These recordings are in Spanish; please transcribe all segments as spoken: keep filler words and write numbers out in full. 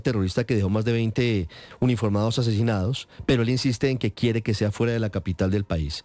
terrorista que dejó más de veinte uniformados asesinados, pero él insiste en que quiere que sea fuera de la capital del país.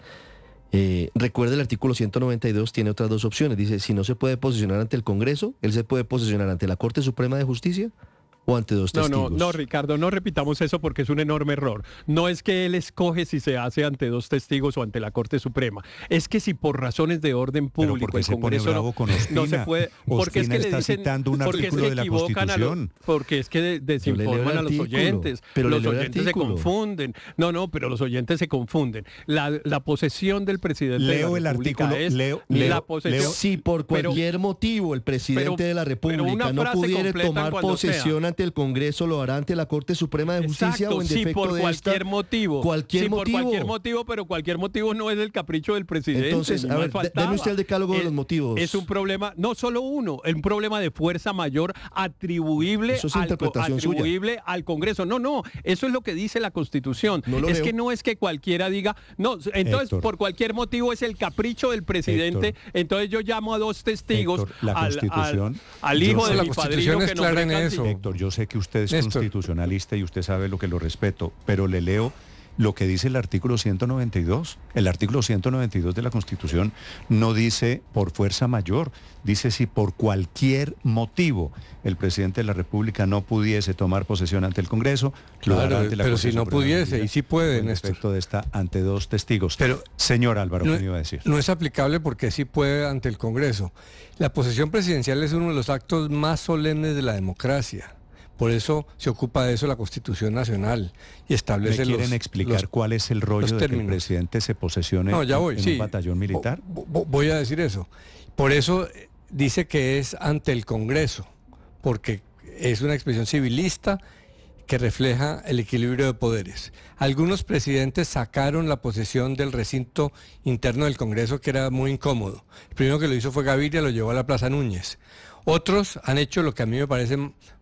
Eh, recuerde, el artículo ciento noventa y dos tiene otras dos opciones. Dice, si no se puede posicionar ante el Congreso, él se puede posicionar ante la Corte Suprema de Justicia o ante dos testigos. No, no, no, Ricardo, no repitamos eso porque es un enorme error. No es que él escoge si se hace ante dos testigos o ante la Corte Suprema. Es que si por razones de orden público el Congreso no, con Ospina, no se puede, porque es que le dicen, un porque es que de la equivocan a los, porque es que desinforman a los oyentes, pero los oyentes se confunden. No, no, pero los oyentes se confunden. La, la posesión del presidente leo de la el República artículo, es leo, la posesión. Leo, si por cualquier pero, motivo el presidente pero, de la República no pudiera tomar posesión sea. ante el Congreso, lo hará ante la Corte Suprema de Justicia. Exacto, o en sí, defecto por de cualquier esta, motivo. Cualquier sí, motivo. por cualquier motivo, pero cualquier motivo no es el capricho del presidente. Entonces, a ver, deme usted el decálogo es, de los motivos. Es un problema, no solo uno, es un problema de fuerza mayor atribuible, eso es al, interpretación atribuible suya. al Congreso. No, no, eso es lo que dice la Constitución. No lo es leo. que no es que cualquiera diga, no, entonces Héctor, por cualquier motivo es el capricho del presidente. Héctor, entonces yo llamo a dos testigos, Héctor, la al, Constitución, al, al hijo yo, de la mi Constitución padrino es que clara en nombré eso. canciller. Héctor, yo sé que usted es Néstor. constitucionalista y usted sabe lo que lo respeto, pero le leo lo que dice el artículo ciento noventa y dos. El artículo ciento noventa y dos de la Constitución no dice por fuerza mayor, dice si por cualquier motivo el presidente de la República no pudiese tomar posesión ante el Congreso, lo Claro, hará ante la pero Corte si no Suprema de pudiese, Justicia, y sí puede, o en Néstor. efecto de esta ante dos testigos. Pero, señor Álvaro, no, ¿qué me iba a decir? No es aplicable porque sí puede ante el Congreso. La posesión presidencial es uno de los actos más solemnes de la democracia. Por eso se ocupa de eso la Constitución Nacional y establece ¿Me quieren los, explicar los, cuál es el rollo de que el términos. presidente se posesione no, ya voy, en sí. un batallón militar? Voy a decir eso. Por eso dice que es ante el Congreso, porque es una expresión civilista que refleja el equilibrio de poderes. Algunos presidentes sacaron la posesión del recinto interno del Congreso, que era muy incómodo. El primero que lo hizo fue Gaviria, lo llevó a la Plaza Núñez. Otros han hecho lo que a mí me parece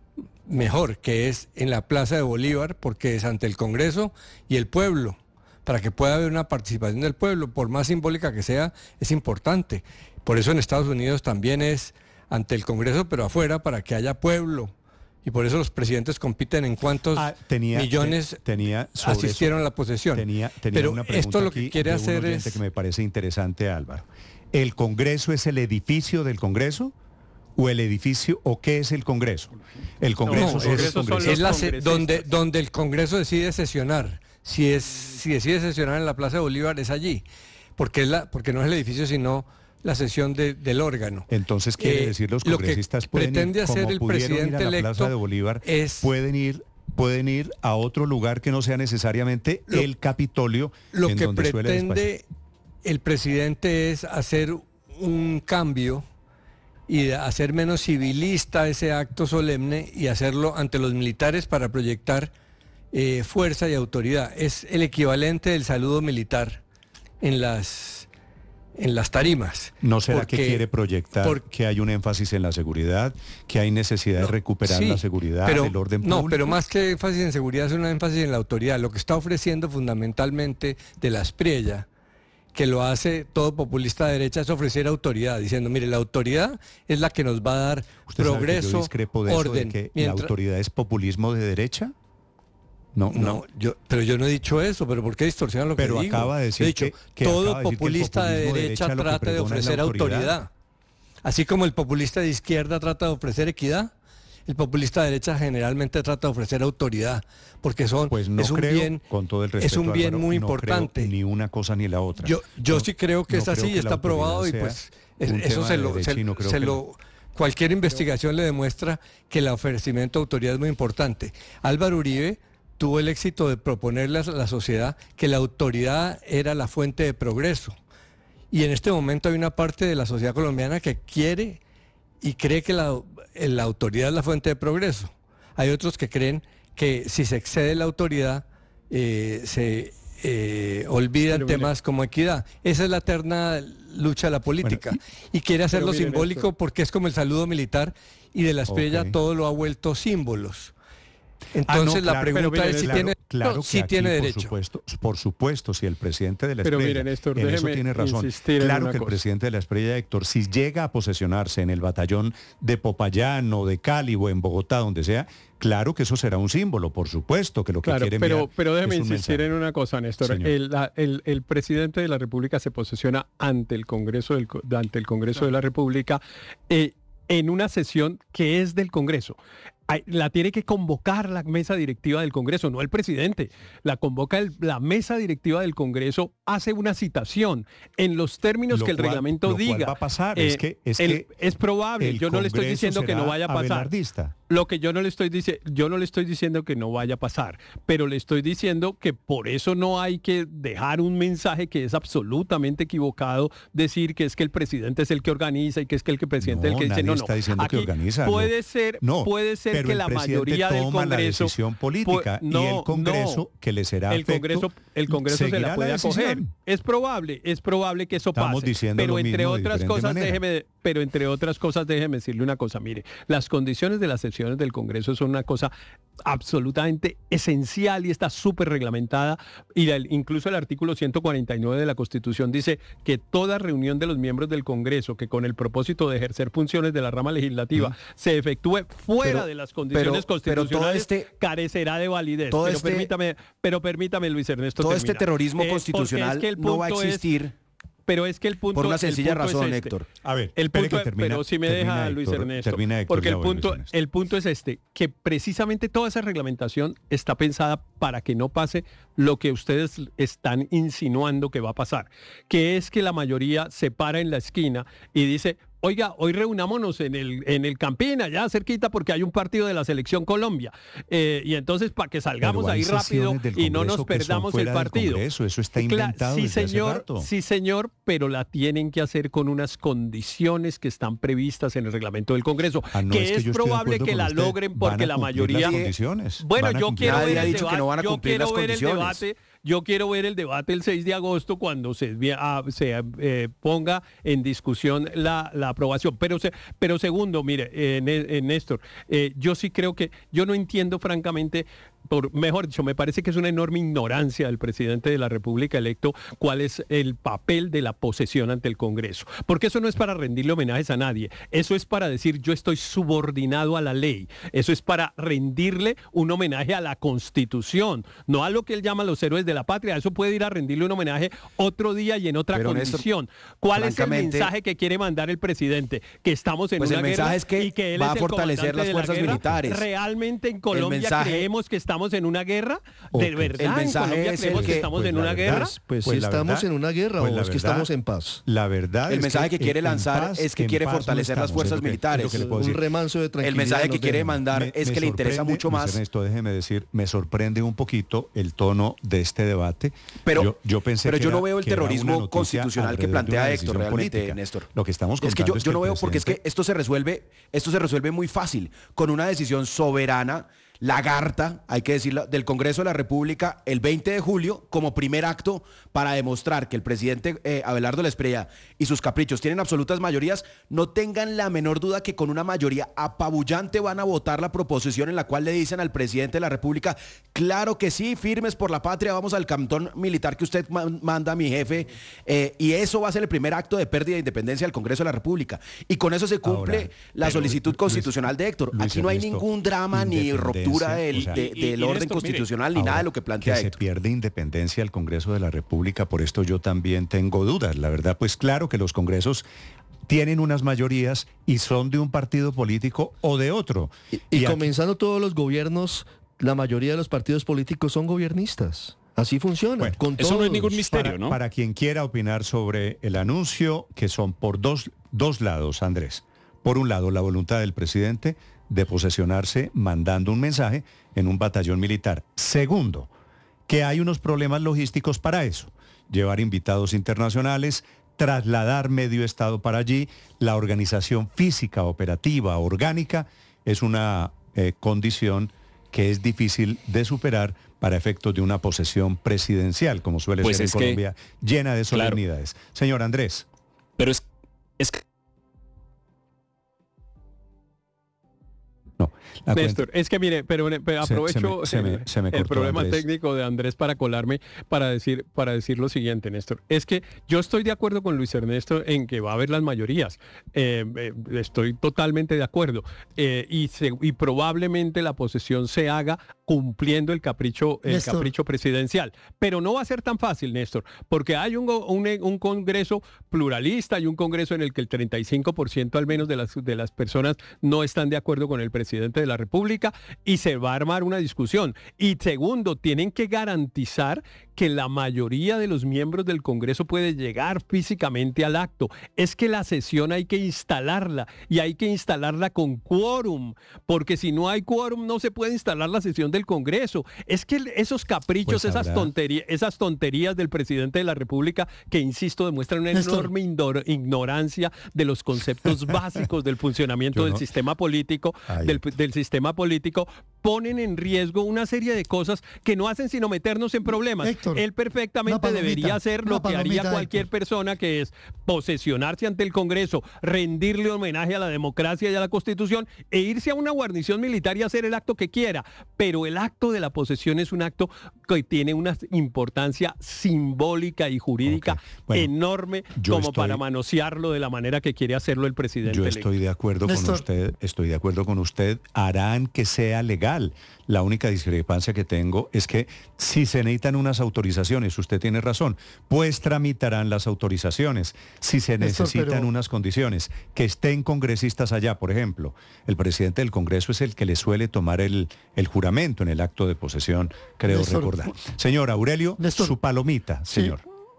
mejor, que es en la Plaza de Bolívar, porque es ante el Congreso y el pueblo, para que pueda haber una participación del pueblo, por más simbólica que sea, es importante. Por eso en Estados Unidos también es ante el Congreso, pero afuera, para que haya pueblo. Y por eso los presidentes compiten en cuántos ah, tenía, millones te, tenía asistieron eso, a la posesión. Tenía, tenía pero una pregunta esto lo que quiere de hacer un oyente es... que me parece interesante, Álvaro. ¿El Congreso es el edificio del Congreso? ¿O el edificio, o qué es el Congreso? El Congreso, no, son es, los es la se, donde, donde el Congreso decide sesionar. Si, es, si decide sesionar en la Plaza de Bolívar, es allí. Porque, es la, porque no es el edificio, sino la sesión de, del órgano. Entonces quiere eh, decir los congresistas pueden pretende ir, hacer como el pudieron ir a la electo Plaza de Bolívar, es, pueden ir pueden ir a otro lugar que no sea necesariamente lo, el Capitolio. Lo en que donde pretende el presidente es hacer un cambio y hacer menos civilista ese acto solemne y hacerlo ante los militares para proyectar eh, fuerza y autoridad. Es el equivalente del saludo militar en las, en las tarimas. ¿No será porque, que quiere proyectar porque, que hay un énfasis en la seguridad, que hay necesidad no, de recuperar sí, la seguridad, pero, el orden público? No, pero más que énfasis en seguridad es un énfasis en la autoridad. Lo que está ofreciendo fundamentalmente de la Espriella, que lo hace todo populista de derecha, es ofrecer autoridad, diciendo, mire, la autoridad es la que nos va a dar ¿Usted progreso, sabe que yo discrepo de orden. Eso de que Mientras... la autoridad es populismo de derecha? No, no, no, yo, pero yo no he dicho eso, pero ¿por qué distorsionan lo pero que digo? Pero acaba de decir he dicho, que, que todo de populista de derecha, de derecha trata de ofrecer autoridad. autoridad. Así como el populista de izquierda trata de ofrecer equidad, el populista de derecha generalmente trata de ofrecer autoridad, porque son pues no es un creo, bien, con todo el respeto, es un bien Álvaro, muy no importante. Creo ni una cosa ni la otra. Yo, yo no, sí creo que no es así y está probado y pues es, eso se lo, se, no se lo cualquier investigación le demuestra que el ofrecimiento de autoridad es muy importante. Álvaro Uribe tuvo el éxito de proponerle a la sociedad que la autoridad era la fuente de progreso. Y en este momento hay una parte de la sociedad colombiana que quiere y cree que la, la autoridad es la fuente de progreso. Hay otros que creen que si se excede la autoridad, eh, se eh, olvidan Pero temas mire. como equidad. Esa es la eterna lucha de la política. Bueno, y quiere hacerlo simbólico esto. porque es como el saludo militar y de la Espriella okay. todo lo ha vuelto símbolos. Entonces Ah, no, la claro, pregunta pero es si miren, tiene, Claro no, que sí aquí, tiene por derecho. supuesto, por supuesto, si el presidente de la Pero Espriella, mire, Néstor, en eso déjeme tiene razón. insistir en Claro una que el cosa. presidente de la Espriella, Héctor, si llega a posesionarse en el batallón de Popayán o de Cali o en Bogotá, donde sea, claro que eso será un símbolo, por supuesto, que lo que Claro, quiere pero, enviar pero déjeme es un insistir mensaje. en una cosa, Néstor. Señor. El, la- el- el presidente de la República se posesiona ante el Congreso del, co- ante el Congreso de la República eh, en una sesión que es del Congreso. Ay, La tiene que convocar la mesa directiva del Congreso, no el presidente. La convoca el- la mesa directiva del Congreso, hace una citación en los términos Lo que el cual- reglamento lo cual diga. va a pasar, Eh, es que- es el- que es probable, el yo no le estoy Congreso diciendo que no será vaya a pasar. abelardista. Lo que yo no le estoy diciendo, yo no le estoy diciendo que no vaya a pasar, pero le estoy diciendo que por eso no hay que dejar un mensaje que es absolutamente equivocado, decir que es que el presidente es el que organiza y que es que el que presidente es el que dice nadie no, no. está diciendo que Aquí organiza. puede no. ser, No, puede ser pero que el la presidente mayoría del toma la Congreso decisión política pu- no, y el Congreso no. que le será el afecto, Congreso, el Congreso se seguirá la puede acoger. decisión. Es probable, es probable que eso Estamos pase. diciendo Pero lo entre mismo de otras diferente cosas, manera. déjeme, pero entre otras cosas, déjeme decirle una cosa. Mire, las condiciones de las sesiones del Congreso son una cosa absolutamente esencial y está súper reglamentada. Y el- incluso el artículo ciento cuarenta y nueve de la Constitución dice que toda reunión de los miembros del Congreso que con el propósito de ejercer funciones de la rama legislativa Mm. se efectúe fuera Pero- de las condiciones pero- pero todo constitucionales este- carecerá de validez. todo Pero este- permítame, pero permítame, Luis Ernesto, Todo este terminar. terrorismo Eh, porque constitucional es que el no va a punto es- existir pero es que el punto por una el sencilla punto es razón, este. Héctor. A ver, El espere punto, que termina- pero si me termina deja Luis Héctor, Ernesto, termina Héctor, porque ya el voy, Luis punto, Ernesto. el punto es este, que precisamente toda esa reglamentación está pensada para que no pase lo que ustedes están insinuando que va a pasar, que es que la mayoría se para en la esquina y dice, oiga, hoy reunámonos en el, en el Campín, allá cerquita, porque hay un partido de la Selección Colombia. Eh, y entonces, para que salgamos Pero hay ahí rápido sesiones del y no nos Congreso que son perdamos el fuera del partido. Congreso, eso está Cla- inventado sí, desde hace señor, rato. sí, señor, pero la tienen que hacer con unas condiciones que están previstas en el reglamento del Congreso, Ah, no, que es que es, yo estoy de probable acuerdo que con la usted. logren Van porque a la cumplir mayoría... las condiciones. Bueno, Van a yo cumplir. quiero Nadie ver ha el dicho que debate, no van a yo cumplir quiero las ver el condiciones. debate, yo quiero ver el debate el seis de agosto cuando se, ah, se eh, ponga en discusión la, la aprobación. Pero, se, pero segundo, mire, eh, Né- eh, Néstor, eh, yo sí creo que, yo no entiendo francamente, por, mejor dicho, me parece que es una enorme ignorancia del presidente de la República electo cuál es el papel de la posesión ante el Congreso. Porque eso no es para rendirle homenajes a nadie, eso es para decir yo estoy subordinado a la ley, eso es para rendirle un homenaje a la Constitución, no a lo que él llama los héroes de la patria. Eso puede ir a rendirle un homenaje otro día y en otra Pero, Néstor, condición. ¿Cuál es el francamente, mensaje que quiere mandar el presidente? Que estamos en Pues el una guerra mensaje es que y que él va es a el fortalecer comandante las de la fuerzas guerra. militares. ¿Realmente en Colombia mensaje- creemos que estamos en una guerra? Ok. ¿De verdad El mensaje en Colombia es creemos el que que- estamos pues en la una verdad, guerra? Pues, pues Pues si la estamos verdad- en una guerra pues o la es que verdad- estamos en paz. La verdad El es mensaje que quiere en lanzar paz- es que en quiere paz no fortalecer las estamos, fuerzas es lo que- es militares. lo que le puedo Un decir. remanso de tranquilidad. El mensaje que nos quiere dejan. mandar Me- es me que le interesa sorprende, mucho Luis más. Ernesto, déjeme decir, me sorprende un poquito el tono de este debate. Pero yo, yo pensé pero que yo no era- veo el que era una terrorismo noticia constitucional que alrededor de plantea una Héctor decisión realmente, política. Néstor. Lo que estamos Es que contando yo, yo el no veo porque es que presidente- esto se resuelve, esto se resuelve muy fácil, con una decisión soberana, lagarta, hay que decirlo, del Congreso de la República el veinte de julio como primer acto para demostrar que el presidente eh, Abelardo Lesprella y sus caprichos tienen absolutas mayorías. No tengan la menor duda que con una mayoría apabullante van a votar la proposición en la cual le dicen al presidente de la República, claro que sí, firmes por la patria, vamos al cantón militar que usted ma- manda, mi jefe, eh, y eso va a ser el primer acto de pérdida de independencia del Congreso de la República. Y con eso se cumple Ahora, la pero, solicitud Luis- constitucional de Héctor. Luis Aquí no hay Ernesto, ningún drama ni independencia, ruptura del, o sea, de- y- del y orden Néstor, mire, constitucional ni Ahora, nada de lo que plantea que se Héctor. pierde independencia el Congreso de la República, por esto yo también tengo dudas. La verdad, pues claro que los congresos tienen unas mayorías y son de un partido político o de otro. Y, y aquí- comenzando todos los gobiernos, la mayoría de los partidos políticos son gobiernistas. Así funciona. Bueno, con eso no es todos. ningún misterio, para, ¿no? para quien quiera opinar sobre el anuncio, que son por dos, dos lados, Andrés. Por un lado, la voluntad del presidente de posesionarse mandando un mensaje en un batallón militar. Segundo, que hay unos problemas logísticos para eso. Llevar invitados internacionales, trasladar medio Estado para allí, la organización física, operativa, orgánica, es una eh, condición que es difícil de superar para efectos de una posesión presidencial, como suele Pues ser en es que- Colombia, llena de claro. solemnidades. Señor Andrés. Pero es, es que No, La Néstor, cuenta- es que mire, pero, pero aprovecho se me- se me- se me el cortó, problema Andrés. técnico de Andrés para colarme para decir, para decir lo siguiente, Néstor. Es que yo estoy de acuerdo con Luis Ernesto en que va a haber las mayorías. Eh, eh, estoy totalmente de acuerdo. Eh, y, se- y probablemente la posesión se haga cumpliendo el capricho, el Néstor. capricho presidencial. Pero no va a ser tan fácil, Néstor, porque hay un, go- un, un Congreso pluralista y un Congreso en el que el treinta y cinco por ciento al menos de las, de las personas no están de acuerdo con el presidente de la República y se va a armar una discusión. Y segundo, tienen que garantizar que la mayoría de los miembros del Congreso puede llegar físicamente al acto. Es que la sesión hay que instalarla y hay que instalarla con quórum, porque si no hay quórum no se puede instalar la sesión del Congreso. Es que esos caprichos, Pues esas habrá- tonterías, esas tonterías del presidente de la República que, insisto, demuestran una Néstor. enorme indor- ignorancia de los conceptos básicos del funcionamiento Yo del no- sistema político, Ay. del, del sistema político, ponen en riesgo una serie de cosas que no hacen sino meternos en problemas. Héctor, Él una perfectamente palomita, debería hacer lo una que haría palomita, cualquier Héctor. persona, que es posesionarse ante el Congreso, rendirle homenaje a la democracia y a la Constitución e irse a una guarnición militar y hacer el acto que quiera. Pero el acto de la posesión es un acto que tiene una importancia simbólica y jurídica Ok. Bueno, enorme yo como estoy- para manosearlo de la manera que quiere hacerlo el presidente Yo electo. estoy de acuerdo con Néstor. usted, estoy de acuerdo con usted, harán que sea legal. La única discrepancia que tengo es que si se necesitan unas autorizaciones, usted tiene razón, pues tramitarán las autorizaciones. Si se Néstor, necesitan pero- unas condiciones, que estén congresistas allá, por ejemplo. El presidente del Congreso es el que le suele tomar el, el juramento en el acto de posesión, creo Néstor, recordar. Señor Aurelio, Néstor. su palomita, Sí. señor.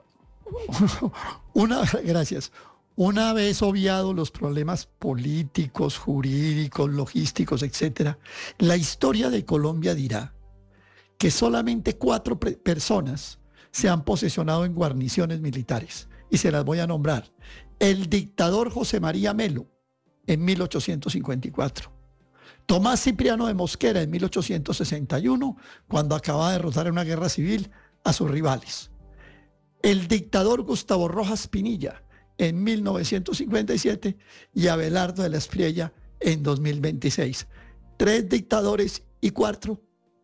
Una, gracias. Una vez obviado los problemas políticos, jurídicos, logísticos, etcétera, la historia de Colombia dirá que solamente cuatro pre- personas se han posesionado en guarniciones militares y se las voy a nombrar. El dictador José María Melo en mil ochocientos cincuenta y cuatro. Tomás Cipriano de Mosquera en mil ochocientos sesenta y uno, cuando acababa de derrotar en una guerra civil a sus rivales. El dictador Gustavo Rojas Pinilla en mil novecientos cincuenta y siete y Abelardo de la Espriella en dos mil veintiséis. Tres dictadores y cuatro,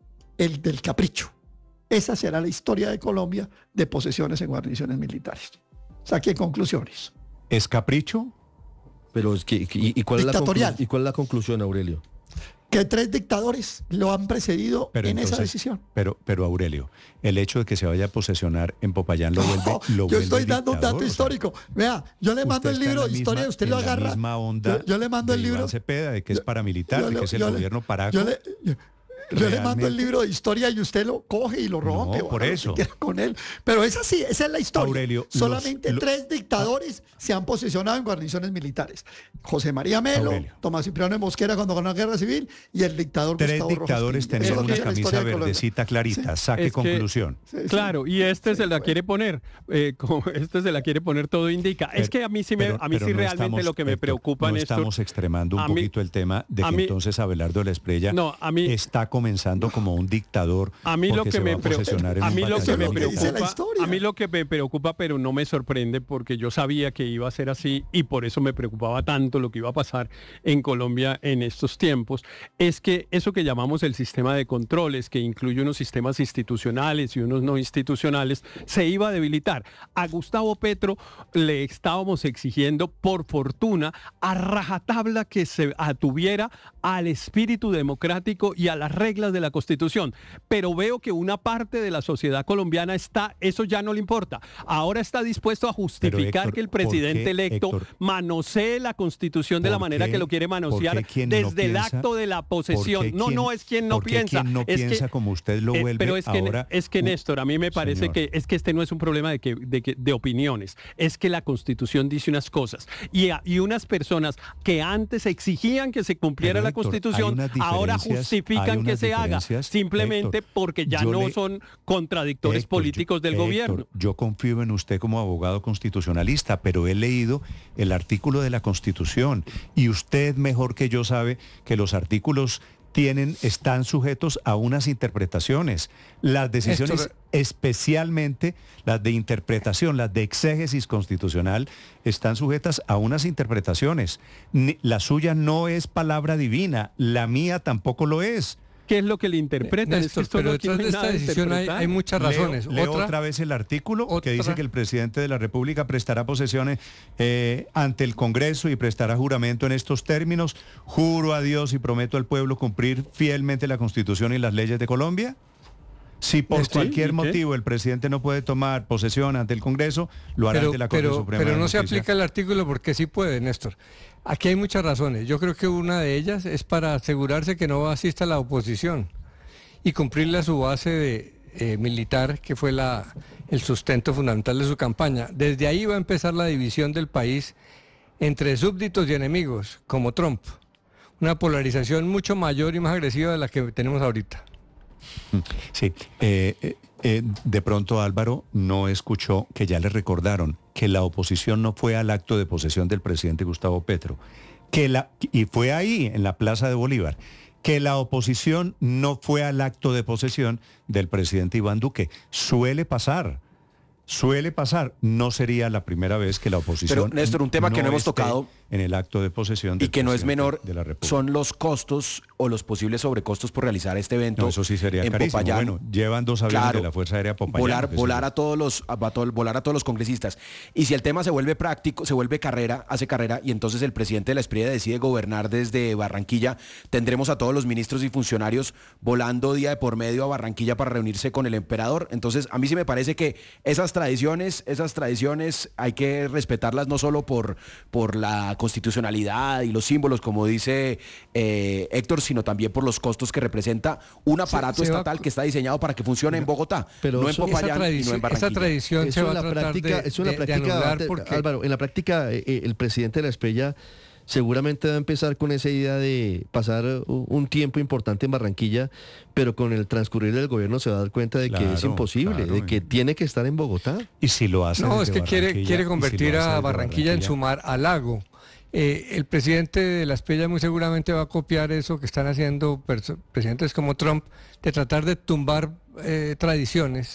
el del capricho. Esa será la historia de Colombia de posesiones en guarniciones militares. Saqué conclusiones. ¿Es capricho? Pero es que, y, y cuál es la Dictatorial. conclu- ¿y cuál es la conclusión, Aurelio? Que tres dictadores lo han precedido Pero en esa entonces- decisión. Pero, pero Aurelio, el hecho de que se vaya a posesionar en Popayán lo vuelve, No, lo yo vuelve estoy dando un dictador, dato o sea, histórico. Vea, yo le mando usted el está en libro la de historia misma- y usted lo en la agarra. misma onda yo, yo le mando de el libro. Iván Cepeda, de que es paramilitar, yo de le- que es el yo le- gobierno paraco. Yo le, yo- yo le mando el Realmente- libro de historia y usted lo coge y lo rompe. No, o por haga lo eso. que quiera con él. Pero es así, esa es la historia. Aurelio, los- Solamente lo- tres dictadores se han posicionado en guarniciones militares. José María Melo, Aurelio. Tomás Cipriano de Mosquera cuando ganó la guerra civil y el dictador Tres Gustavo Rojas dictadores Pinilla. tenían Eso una es la camisa historia de Colombia. verdecita clarita. Sí. Saque Es que- conclusión. Sí, sí. Claro, y este Sí, se la bueno. quiere poner, eh, como este se la quiere poner, todo indica. es que a mí sí, me, Pero- a mí pero sí no realmente estamos, lo que me Héctor, preocupa, no Néstor, estamos extremando un a mí- poquito el tema de a que mí- entonces Abelardo de la Espriella No, a mí- está comenzando como un dictador. A mí lo porque que se me va a preo- posesionar en a un mí lo que batallón me Eso es lo que dice la preocupa, historia. a mí lo que me preocupa, pero no me sorprende porque yo sabía que iba a ser así y por eso me preocupaba tanto lo que iba a pasar en Colombia en estos tiempos, es que eso que llamamos el sistema de controles, que incluye unos sistemas institucionales y unos no institucionales, se iba a debilitar. A Gustavo Petro le estábamos exigiendo, por fortuna, a rajatabla que se atuviera al espíritu democrático y a las reglas de la Constitución. Pero veo que una parte de la sociedad colombiana está, eso ya no le importa. Ahora está dispuesto a justificar Héctor, que el ¿por presidente qué, electo Héctor? manosee la Constitución de la ¿Por manera qué- que lo quiere por qué manosear quien no desde el piensa- acto de la por posesión. qué No, quien- no es quien no por qué piensa. quien no es piensa que, como usted lo eh, vuelve pero es que, ahora es que un- Néstor, a mí me parece Señor. que es que este no es un problema de que, de que de opiniones, es que la Constitución dice unas cosas y, a- y unas personas que antes exigían que se cumpliera Pero, la Héctor, Constitución hay unas ahora diferencias- justifican hay que unas se haga diferencias, simplemente Héctor, porque ya yo no le- son contradictores Héctor, políticos yo- del Héctor, gobierno. Yo confío en usted como abogado constitucionalista, pero he leído el artículo de la Constitución y usted mejor que yo sabe que los artículos tienen, están sujetos a unas interpretaciones. Las decisiones, Esto... especialmente las de interpretación, las de exégesis constitucional, están sujetas a unas interpretaciones. Ni, la suya no es palabra divina, la mía tampoco lo es. ¿Qué es lo que le interpretan? Néstor, es que esto pero no detrás de esta decisión hay, hay muchas razones. Leo, leo otra, otra vez el artículo otra, que dice que el presidente de la República prestará posesiones eh, ante el Congreso y prestará juramento en estos términos. Juro a Dios y prometo al pueblo cumplir fielmente la Constitución y las leyes de Colombia. Si por Sí, cualquier ¿y qué? motivo el presidente no puede tomar posesión ante el Congreso, lo hará pero, ante la Corte pero, Suprema pero de no se Justicia. aplica el artículo porque sí puede, Néstor. Aquí hay muchas razones. Yo creo que una de ellas es para asegurarse que no asista la oposición y cumplirle a su base de, eh, militar, que fue la, el sustento fundamental de su campaña. Desde ahí va a empezar la división del país entre súbditos y enemigos, como Trump. Una polarización mucho mayor y más agresiva de la que tenemos ahorita. Sí, eh, eh, eh, de pronto Álvaro no escuchó que ya le recordaron que la oposición no fue al acto de posesión del presidente Gustavo Petro, que la, y fue ahí, en la Plaza de Bolívar, que la oposición no fue al acto de posesión del presidente Iván Duque. Suele pasar, suele pasar. No sería la primera vez que la oposición... Pero, Néstor, un tema que no hemos esté tocado en el acto de posesión del y que no es presidente menor de la República. son los costos o los posibles sobrecostos por realizar este evento. No, eso sí sería en carísimo. Popayán. Bueno, llevan dos aviones Claro, de la Fuerza Aérea Popayán. volar, que volar sí. a todos los, a todo- volar a todos los congresistas. Y si el tema se vuelve práctico, se vuelve carrera, hace carrera, y entonces el presidente de la Esprilla decide gobernar desde Barranquilla, tendremos a todos los ministros y funcionarios volando día de por medio a Barranquilla para reunirse con el emperador. Entonces, a mí sí me parece que esas tradiciones, esas tradiciones hay que respetarlas no solo por, por la constitucionalidad y los símbolos, como dice eh, Héctor, sino también por los costos que representa un aparato se va- estatal que está diseñado para que funcione en Bogotá, pero no en eso- Esa Popayán y no tradición, en esa Barranquilla. tradición se Eso va en a la tratar práctica, de, eso en la de- de práctica, anular te- porque... Álvaro, en la práctica eh, eh, el presidente de la Esprilla seguramente va a empezar con esa idea de pasar u- un tiempo importante en Barranquilla, pero con el transcurrir del gobierno se va a dar cuenta de que es Claro, imposible, claro, de que y- tiene que estar en Bogotá. Y si lo hace No, es desde que quiere, Barranquilla, quiere y si convertir lo hace a desde Barranquilla en su mar al lago. Eh, el presidente de la Esprilla muy seguramente va a copiar eso que están haciendo perso- presidentes como Trump, de tratar de tumbar eh, tradiciones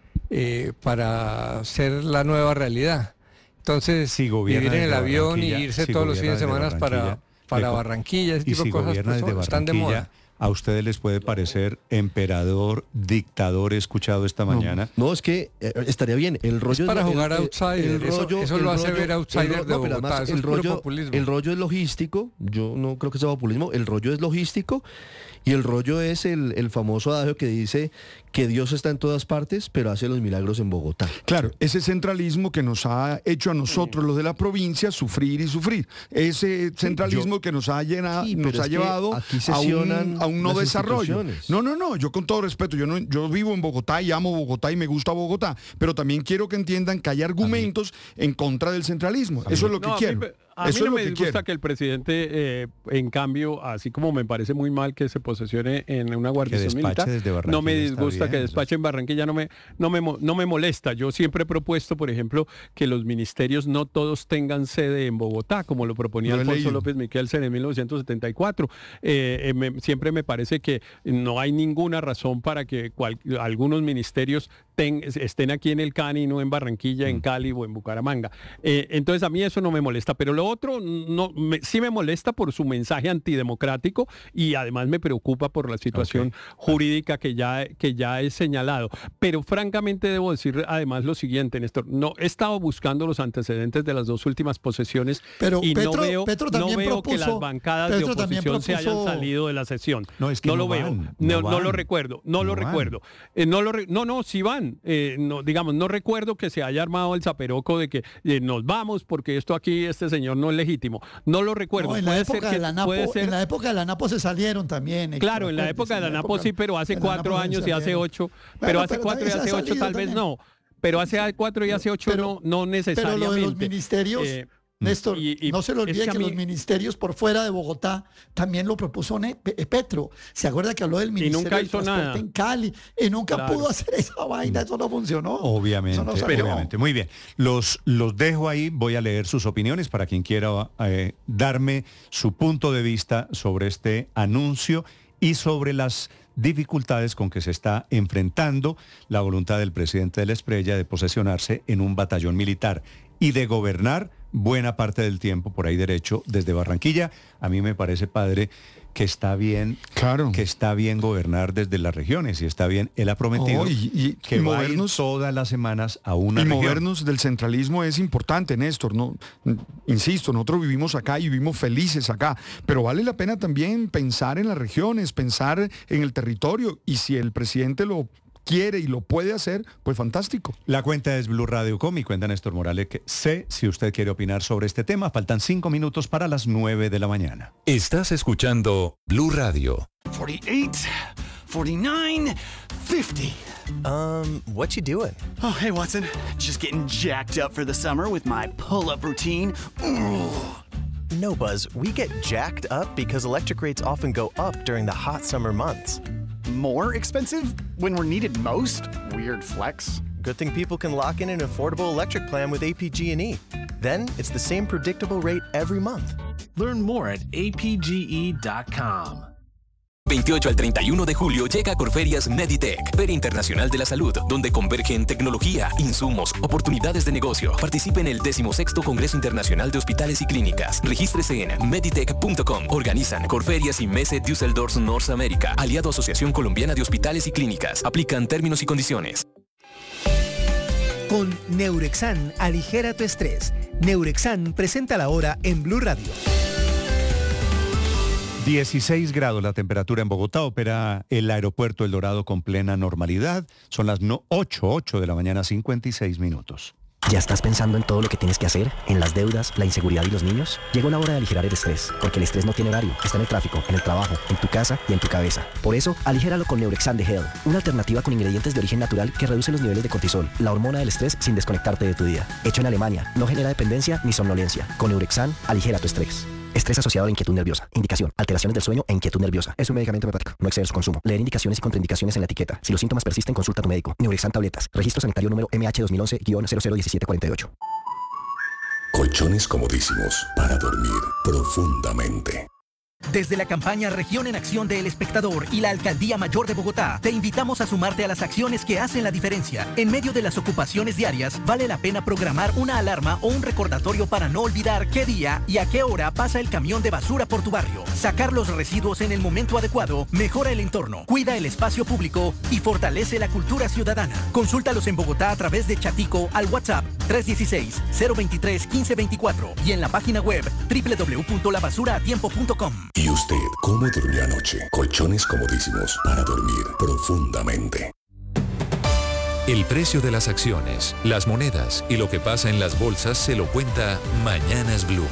eh, para hacer la nueva realidad. Entonces, Si gobierna vivir en el desde avión y Barranquilla, irse si todos los gobierna fines de desde semana para, Barranquilla, para le co- Barranquilla, ese Y tipo si de cosas gobierna pues, desde están de moda. Barranquilla, a ustedes les puede parecer emperador, dictador, he escuchado esta mañana. No, es que eh, estaría bien. El rollo para el- jugar el- outsider, eso- eso el lo hace ver outsider el ro- de no, pero Bogotá, además eso el es puro rollo, populismo. el rollo es logístico. Yo no creo que sea populismo. El rollo es logístico y el rollo es el, el famoso adagio que dice que Dios está en todas partes, pero hace los milagros en Bogotá. Claro, ese centralismo que nos ha hecho a nosotros, los de la provincia, sufrir y sufrir. Ese centralismo que nos ha, llenado, Sí, pero nos es ha que llevado aquí a un, sesionan a un no las desarrollo. instituciones. No, no, no, yo con todo respeto, yo, no, yo vivo en Bogotá y amo Bogotá y me gusta Bogotá, pero también quiero que entiendan que hay argumentos en contra del centralismo. Eso es lo que No, a mí quiero. me- A mí Eso no es lo me que disgusta quiero. que el presidente, eh, en cambio, así como me parece muy mal que se posesione en una guarnición despache militar, desde Barranquilla no me está disgusta bien, que eso despache en Barranquilla, no me, no, me, mo- no me molesta. Yo siempre he propuesto, por ejemplo, que los ministerios no todos tengan sede en Bogotá, como lo proponía Lo he Alfonso leído. López Miquelsen en mil novecientos setenta y cuatro. Eh, eh, me- siempre me parece que no hay ninguna razón para que cual- algunos ministerios ten- estén aquí en el Cani y no en Barranquilla, en Cali o en Bucaramanga. Eh, entonces a mí eso no me molesta, pero lo otro no me- sí me molesta por su mensaje antidemocrático y además me preocupa por la situación Ok. jurídica que ya, que ya he señalado. Pero francamente debo decir además lo siguiente, Néstor, no he estado buscando los antecedentes de las dos últimas posesiones Pero y Petro- no veo, Petro no también veo que propuso- las bancadas Petro de también oposición se hayan propuso- salido de la sesión. No, es que no lo van, veo, no no, no lo van. recuerdo, no, No lo van. recuerdo. Eh, no, lo re- no, no, sí van. Eh, no, digamos, no recuerdo que se haya armado el zaperoco de que eh, nos vamos porque esto aquí, este señor no es legítimo. No lo recuerdo. No, en, la Puede ser época que- de la Napo, puede ser- en la época de la Napo se salieron también. Héctor, Claro, en la acuérdese, época de la Napo época sí, pero hace de la cuatro Napo años y hace salieron. ocho. Bueno, Pero hace pero cuatro y también se hace ha ocho salido tal vez también. no. Pero hace cuatro y hace ocho Pero- no, no Pero necesariamente. lo de los ministerios, Eh, Néstor, y- y no se le es olvide que a que, mí- los ministerios por fuera de Bogotá también lo propuso Ne- Pe- Petro. ¿Se acuerda que habló del Ministerio nunca del hizo Transporte nada. en Cali? Y nunca Claro. pudo hacer esa vaina, eso no funcionó. Obviamente, Eso no salió. obviamente. Muy bien. Los, los dejo ahí, voy a leer sus opiniones para quien quiera eh, darme su punto de vista sobre este anuncio y sobre las dificultades con que se está enfrentando la voluntad del presidente de la Espriella de posesionarse en un batallón militar y de gobernar buena parte del tiempo por ahí derecho desde Barranquilla. A mí me parece, padre, que está bien, claro, que está bien gobernar desde las regiones y está bien. Él ha prometido oh, y, y, que y va movernos, a ir todas las semanas a una y región. movernos del centralismo es importante, Néstor. No, insisto, nosotros vivimos acá y vivimos felices acá, pero vale la pena también pensar en las regiones, pensar en el territorio, y si el presidente lo quiere y lo puede hacer, pues fantástico. La cuenta es Blue Radio Com y cuenta Néstor Morales que sé si usted quiere opinar sobre este tema. Faltan cinco minutos para las nueve de la mañana. Estás escuchando Blue Radio. forty-eight, forty-nine, fifty. Um, what you doing? Oh, hey, Watson. Just getting jacked up for the summer with my pull-up routine. No, Buzz, we get jacked up because electric rates often go up during the hot summer months. More expensive when we're needed most? Weird flex. Good thing people can lock in an affordable electric plan with A P G and E. Then it's the same predictable rate every month. Learn more at A P G E dot com. veintiocho al treinta y uno de julio llega a Corferias Meditech, Feria Internacional de la Salud, donde convergen tecnología, insumos, oportunidades de negocio. Participe en el decimosexto Congreso Internacional de Hospitales y Clínicas. Regístrese en meditech punto com. Organizan Corferias y Messe Düsseldorf North America, aliado a Asociación Colombiana de Hospitales y Clínicas. Aplican términos y condiciones. Con Neurexan, aligera tu estrés. Neurexan presenta la hora en Blue Radio. dieciséis grados la temperatura en Bogotá, opera el aeropuerto El Dorado con plena normalidad. Son las no, ocho de la mañana, cincuenta y seis minutos. ¿Ya estás pensando en todo lo que tienes que hacer? ¿En las deudas, la inseguridad y los niños? Llegó la hora de aligerar el estrés, porque el estrés no tiene horario. Está en el tráfico, en el trabajo, en tu casa y en tu cabeza. Por eso, aligéralo con Neurexan de Hell, una alternativa con ingredientes de origen natural que reduce los niveles de cortisol, la hormona del estrés, sin desconectarte de tu día. Hecho en Alemania, no genera dependencia ni somnolencia. Con Neurexan, aligera tu estrés. Estrés asociado a la inquietud nerviosa. Indicación: alteraciones del sueño e inquietud nerviosa. Es un medicamento homeopático. No exceder su consumo. Leer indicaciones y contraindicaciones en la etiqueta. Si los síntomas persisten, consulta a tu médico. Neurexan tabletas. Registro sanitario número M H dos mil once guion cero cero diecisiete cuarenta y ocho. Colchones comodísimos para dormir profundamente. Desde la campaña Región en Acción de El Espectador y la Alcaldía Mayor de Bogotá, te invitamos a sumarte a las acciones que hacen la diferencia. En medio de las ocupaciones diarias, vale la pena programar una alarma o un recordatorio para no olvidar qué día y a qué hora pasa el camión de basura por tu barrio. Sacar los residuos en el momento adecuado mejora el entorno, cuida el espacio público y fortalece la cultura ciudadana. Consúltalos en Bogotá a través de Chatico al WhatsApp tres uno seis, cero dos tres, uno cinco dos cuatro y en la página web doble u doble u doble u punto la basura a tiempo punto com. ¿Y usted cómo durmió anoche? Colchones comodísimos para dormir profundamente. El precio de las acciones, las monedas y lo que pasa en las bolsas se lo cuenta Mañanas Blue.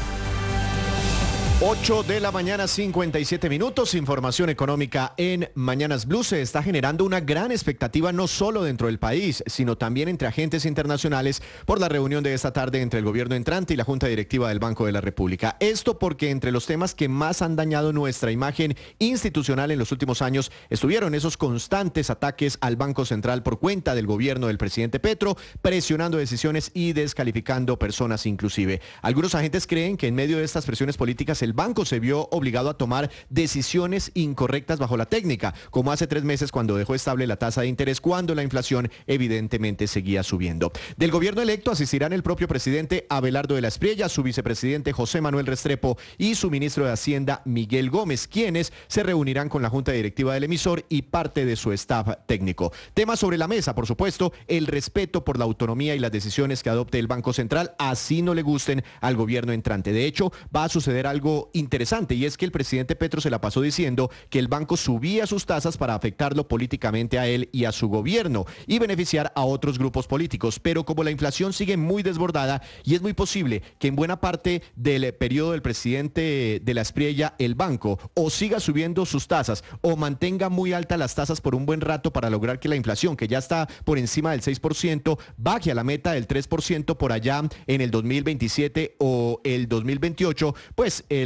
ocho de la mañana, cincuenta y siete minutos. Información económica en Mañanas Blue. Se está generando una gran expectativa no solo dentro del país, sino también entre agentes internacionales por la reunión de esta tarde entre el gobierno entrante y la Junta Directiva del Banco de la República. Esto porque entre los temas que más han dañado nuestra imagen institucional en los últimos años estuvieron esos constantes ataques al Banco Central por cuenta del gobierno del presidente Petro, presionando decisiones y descalificando personas inclusive. Algunos agentes creen que en medio de estas presiones políticas el banco se vio obligado a tomar decisiones incorrectas bajo la técnica, como hace tres meses cuando dejó estable la tasa de interés cuando la inflación evidentemente seguía subiendo. Del gobierno electo asistirán el propio presidente Abelardo de la Espriella, su vicepresidente José Manuel Restrepo y su ministro de Hacienda Miguel Gómez, quienes se reunirán con la Junta Directiva del emisor y parte de su staff técnico. Temas sobre la mesa, por supuesto, el respeto por la autonomía y las decisiones que adopte el Banco Central, así no le gusten al gobierno entrante. De hecho, va a suceder algo interesante, y es que el presidente Petro se la pasó diciendo que el banco subía sus tasas para afectarlo políticamente a él y a su gobierno y beneficiar a otros grupos políticos, pero como la inflación sigue muy desbordada y es muy posible que en buena parte del periodo del presidente de la Espriella el banco o siga subiendo sus tasas o mantenga muy altas las tasas por un buen rato para lograr que la inflación, que ya está por encima del seis por ciento, baje a la meta del tres por ciento por allá en el dos mil veintisiete o el dos mil veintiocho, pues el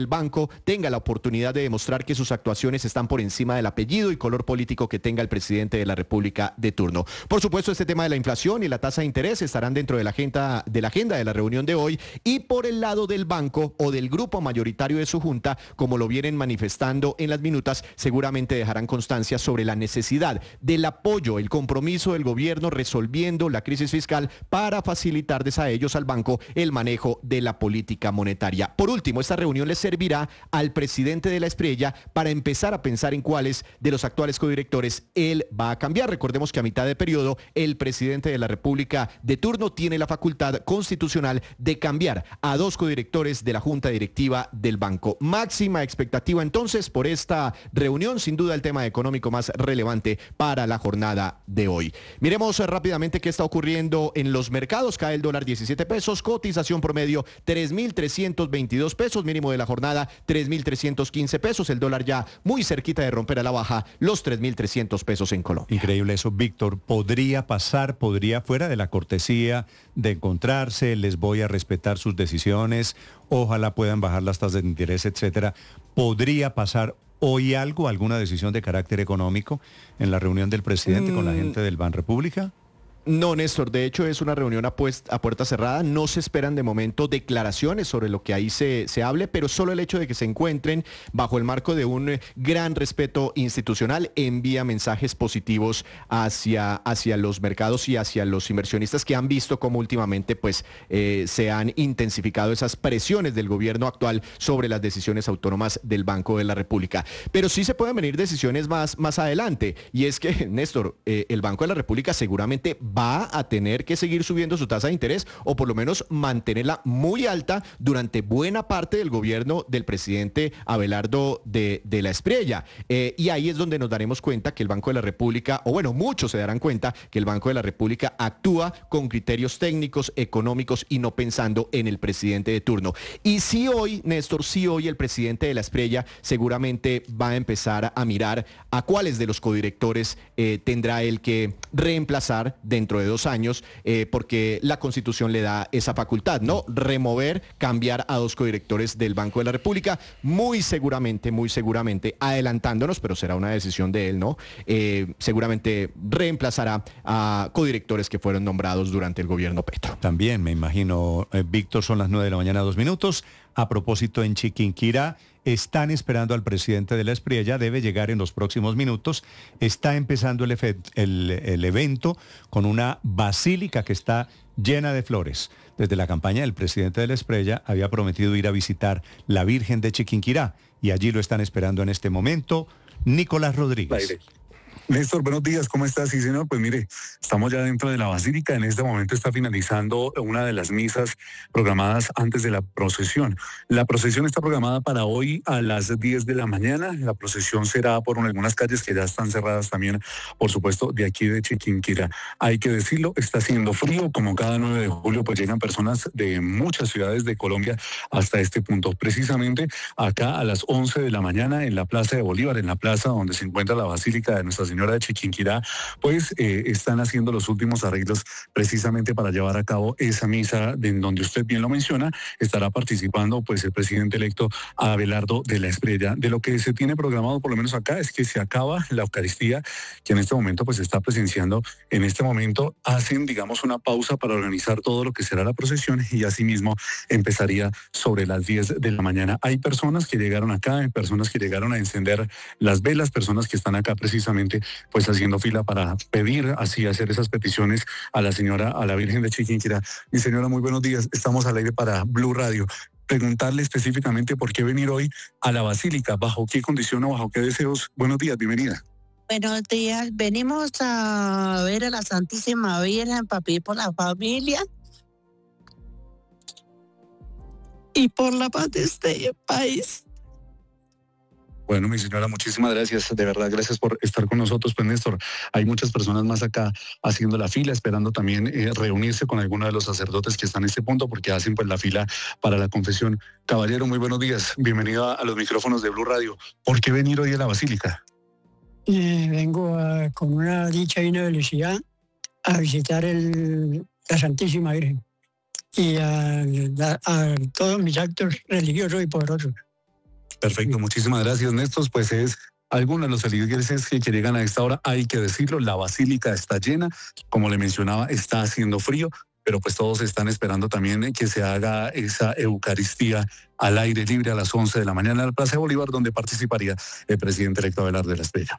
el banco tenga la oportunidad de demostrar que sus actuaciones están por encima del apellido y color político que tenga el presidente de la República de turno. Por supuesto, este tema de la inflación y la tasa de interés estarán dentro de la agenda de la agenda de la reunión de hoy, y por el lado del banco o del grupo mayoritario de su junta, como lo vienen manifestando en las minutas, seguramente dejarán constancia sobre la necesidad del apoyo, el compromiso del gobierno resolviendo la crisis fiscal para facilitarles a ellos, al banco, el manejo de la política monetaria. Por último, esta reunión le servirá al presidente de la Espriella para empezar a pensar en cuáles de los actuales codirectores él va a cambiar. Recordemos que a mitad de periodo el presidente de la República de turno tiene la facultad constitucional de cambiar a dos codirectores de la junta directiva del banco. Máxima expectativa entonces por esta reunión, sin duda el tema económico más relevante para la jornada de hoy. Miremos rápidamente qué está ocurriendo en los mercados. Cae el dólar diecisiete pesos, cotización promedio tres mil trescientos veintidós pesos, mínimo de la jornada tres mil trescientos quince pesos, el dólar ya muy cerquita de romper a la baja los tres mil trescientos pesos en Colombia. Increíble eso, Víctor. Podría pasar, podría, fuera de la cortesía de encontrarse, les voy a respetar sus decisiones, ojalá puedan bajar las tasas de interés, etcétera. ¿Podría pasar hoy algo, alguna decisión de carácter económico en la reunión del presidente mm. con la gente del Banrepública? No, Néstor, de hecho es una reunión a, pues, a puerta cerrada, no se esperan de momento declaraciones sobre lo que ahí se, se hable, pero solo el hecho de que se encuentren bajo el marco de un gran respeto institucional envía mensajes positivos hacia, hacia los mercados y hacia los inversionistas, que han visto cómo últimamente pues, eh, se han intensificado esas presiones del gobierno actual sobre las decisiones autónomas del Banco de la República. Pero sí se pueden venir decisiones más, más adelante, y es que, Néstor, eh, el Banco de la República seguramente va a tener que seguir subiendo su tasa de interés, o por lo menos mantenerla muy alta durante buena parte del gobierno del presidente Abelardo de, de la Espriella. Eh, y ahí es donde nos daremos cuenta que el Banco de la República, o bueno, muchos se darán cuenta que el Banco de la República actúa con criterios técnicos, económicos y no pensando en el presidente de turno. Y si hoy, Néstor, si hoy el presidente de la Espriella seguramente va a empezar a mirar a cuáles de los codirectores eh, tendrá él que reemplazar dentro de dos años, eh, porque la Constitución le da esa facultad, ¿no? Remover, cambiar a dos codirectores del Banco de la República, muy seguramente, muy seguramente, adelantándonos, pero será una decisión de él, ¿no? Eh, seguramente reemplazará a codirectores que fueron nombrados durante el gobierno Petro. También, me imagino, eh, Víctor, son las nueve de la mañana, dos minutos. A propósito, en Chiquinquirá están esperando al presidente de la Espriella, debe llegar en los próximos minutos. Está empezando el, el, el evento con una basílica que está llena de flores. Desde la campaña del presidente de la Espriella había prometido ir a visitar la Virgen de Chiquinquirá, y allí lo están esperando en este momento. Nicolás Rodríguez. Néstor, buenos días, ¿cómo estás? Sí, señor, pues mire, estamos ya dentro de la basílica. En este momento está finalizando una de las misas programadas antes de la procesión. La procesión está programada para hoy a las diez de la mañana. La procesión será por algunas calles que ya están cerradas también, por supuesto, de aquí de Chiquinquirá. Hay que decirlo, está haciendo frío, como cada nueve de julio, pues llegan personas de muchas ciudades de Colombia hasta este punto. Precisamente acá a las once de la mañana en la Plaza de Bolívar, en la plaza donde se encuentra la basílica de Nuestra Señora de Chiquinquirá, pues eh, están haciendo los últimos arreglos precisamente para llevar a cabo esa misa de, en donde usted bien lo menciona, estará participando pues el presidente electo Abelardo de la Espriella. De lo que se tiene programado por lo menos acá es que se acaba la Eucaristía, que en este momento pues está presenciando. En este momento hacen digamos una pausa para organizar todo lo que será la procesión, y asimismo empezaría sobre las diez de la mañana. Hay personas que llegaron acá, hay personas que llegaron a encender las velas, personas que están acá precisamente pues haciendo fila para pedir, así hacer esas peticiones a la señora, a la Virgen de Chiquinquirá. Mi señora, muy buenos días, estamos al aire para Blue Radio. Preguntarle específicamente por qué venir hoy a la Basílica, bajo qué condición o bajo qué deseos. Buenos días, bienvenida. Buenos días, venimos a ver a la Santísima Virgen para pedir por la familia y por la paz de este país. Bueno, mi señora, muchísimas gracias, de verdad, gracias por estar con nosotros. Pues Néstor, hay muchas personas más acá haciendo la fila, esperando también eh, reunirse con alguno de los sacerdotes que están en este punto, porque hacen pues la fila para la confesión. Caballero, muy buenos días, bienvenido a, a los micrófonos de Blue Radio. ¿Por qué venir hoy a la Basílica? Eh, vengo a, con una dicha y una felicidad a visitar el, la Santísima Virgen y a, a, a todos mis actos religiosos y poderosos. Perfecto, muchísimas gracias, Néstor. Pues es algunos de los feligreses que, que llegan a esta hora, hay que decirlo, la basílica está llena, como le mencionaba, está haciendo frío, pero pues todos están esperando también que se haga esa Eucaristía al aire libre a las once de la mañana en la Plaza de Bolívar, donde participaría el presidente electo Abelardo de la Espriella.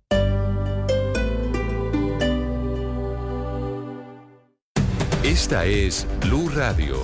Esta es Blue Radio.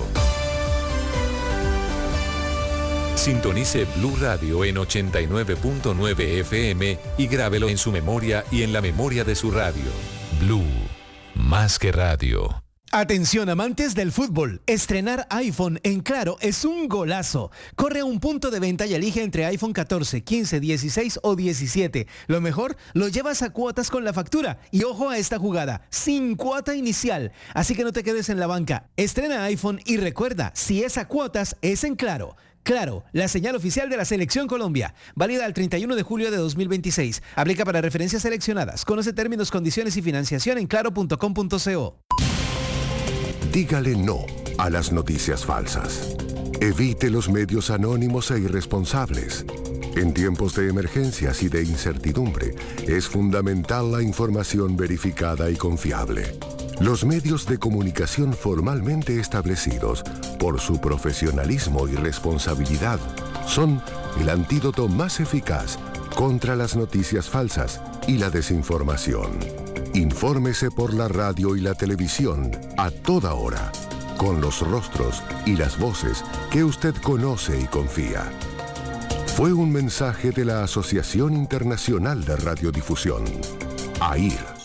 Sintonice Blue Radio en ochenta y nueve punto nueve F M y grábelo en su memoria y en la memoria de su radio. Blue, más que radio. Atención amantes del fútbol, estrenar iPhone en Claro es un golazo. Corre a un punto de venta y elige entre iPhone catorce, quince, dieciséis o diecisiete. Lo mejor, lo llevas a cuotas con la factura. Y ojo a esta jugada, sin cuota inicial. Así que no te quedes en la banca. Estrena iPhone y recuerda, si es a cuotas, es en Claro. Claro, la señal oficial de la Selección Colombia. Válida al treinta y uno de julio de dos mil veintiséis. Aplica para referencias seleccionadas. Conoce términos, condiciones y financiación en claro punto com punto co. Dígale no a las noticias falsas. Evite los medios anónimos e irresponsables. En tiempos de emergencias y de incertidumbre, es fundamental la información verificada y confiable. Los medios de comunicación formalmente establecidos, por su profesionalismo y responsabilidad, son el antídoto más eficaz contra las noticias falsas y la desinformación. Infórmese por la radio y la televisión a toda hora, con los rostros y las voces que usted conoce y confía. Fue un mensaje de la Asociación Internacional de Radiodifusión, A I R.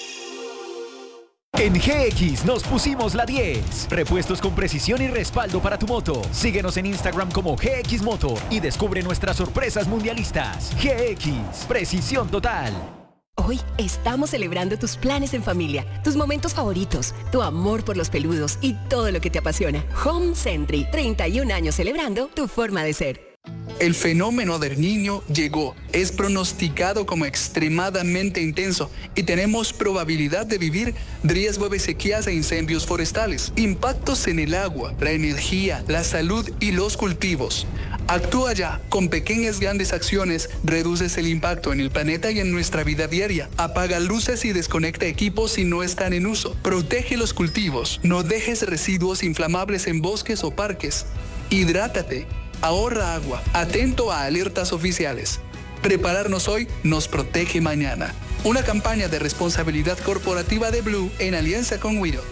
En G X nos pusimos la diez. Repuestos con precisión y respaldo para tu moto. Síguenos en Instagram como G X Moto y descubre nuestras sorpresas mundialistas. G X, precisión total. Hoy estamos celebrando tus planes en familia, tus momentos favoritos, tu amor por los peludos y todo lo que te apasiona. Home Sentry, treinta y un años celebrando tu forma de ser. El fenómeno del Niño llegó, es pronosticado como extremadamente intenso y tenemos probabilidad de vivir riesgo de sequías e incendios forestales, impactos en el agua, la energía, la salud y los cultivos. Actúa ya, con pequeñas grandes acciones reduces el impacto en el planeta y en nuestra vida diaria. Apaga luces y desconecta equipos si no están en uso. Protege los cultivos, no dejes residuos inflamables en bosques o parques. Hidrátate. Ahorra agua, atento a alertas oficiales. Prepararnos hoy nos protege mañana. Una campaña de responsabilidad corporativa de Blue en alianza con Wido.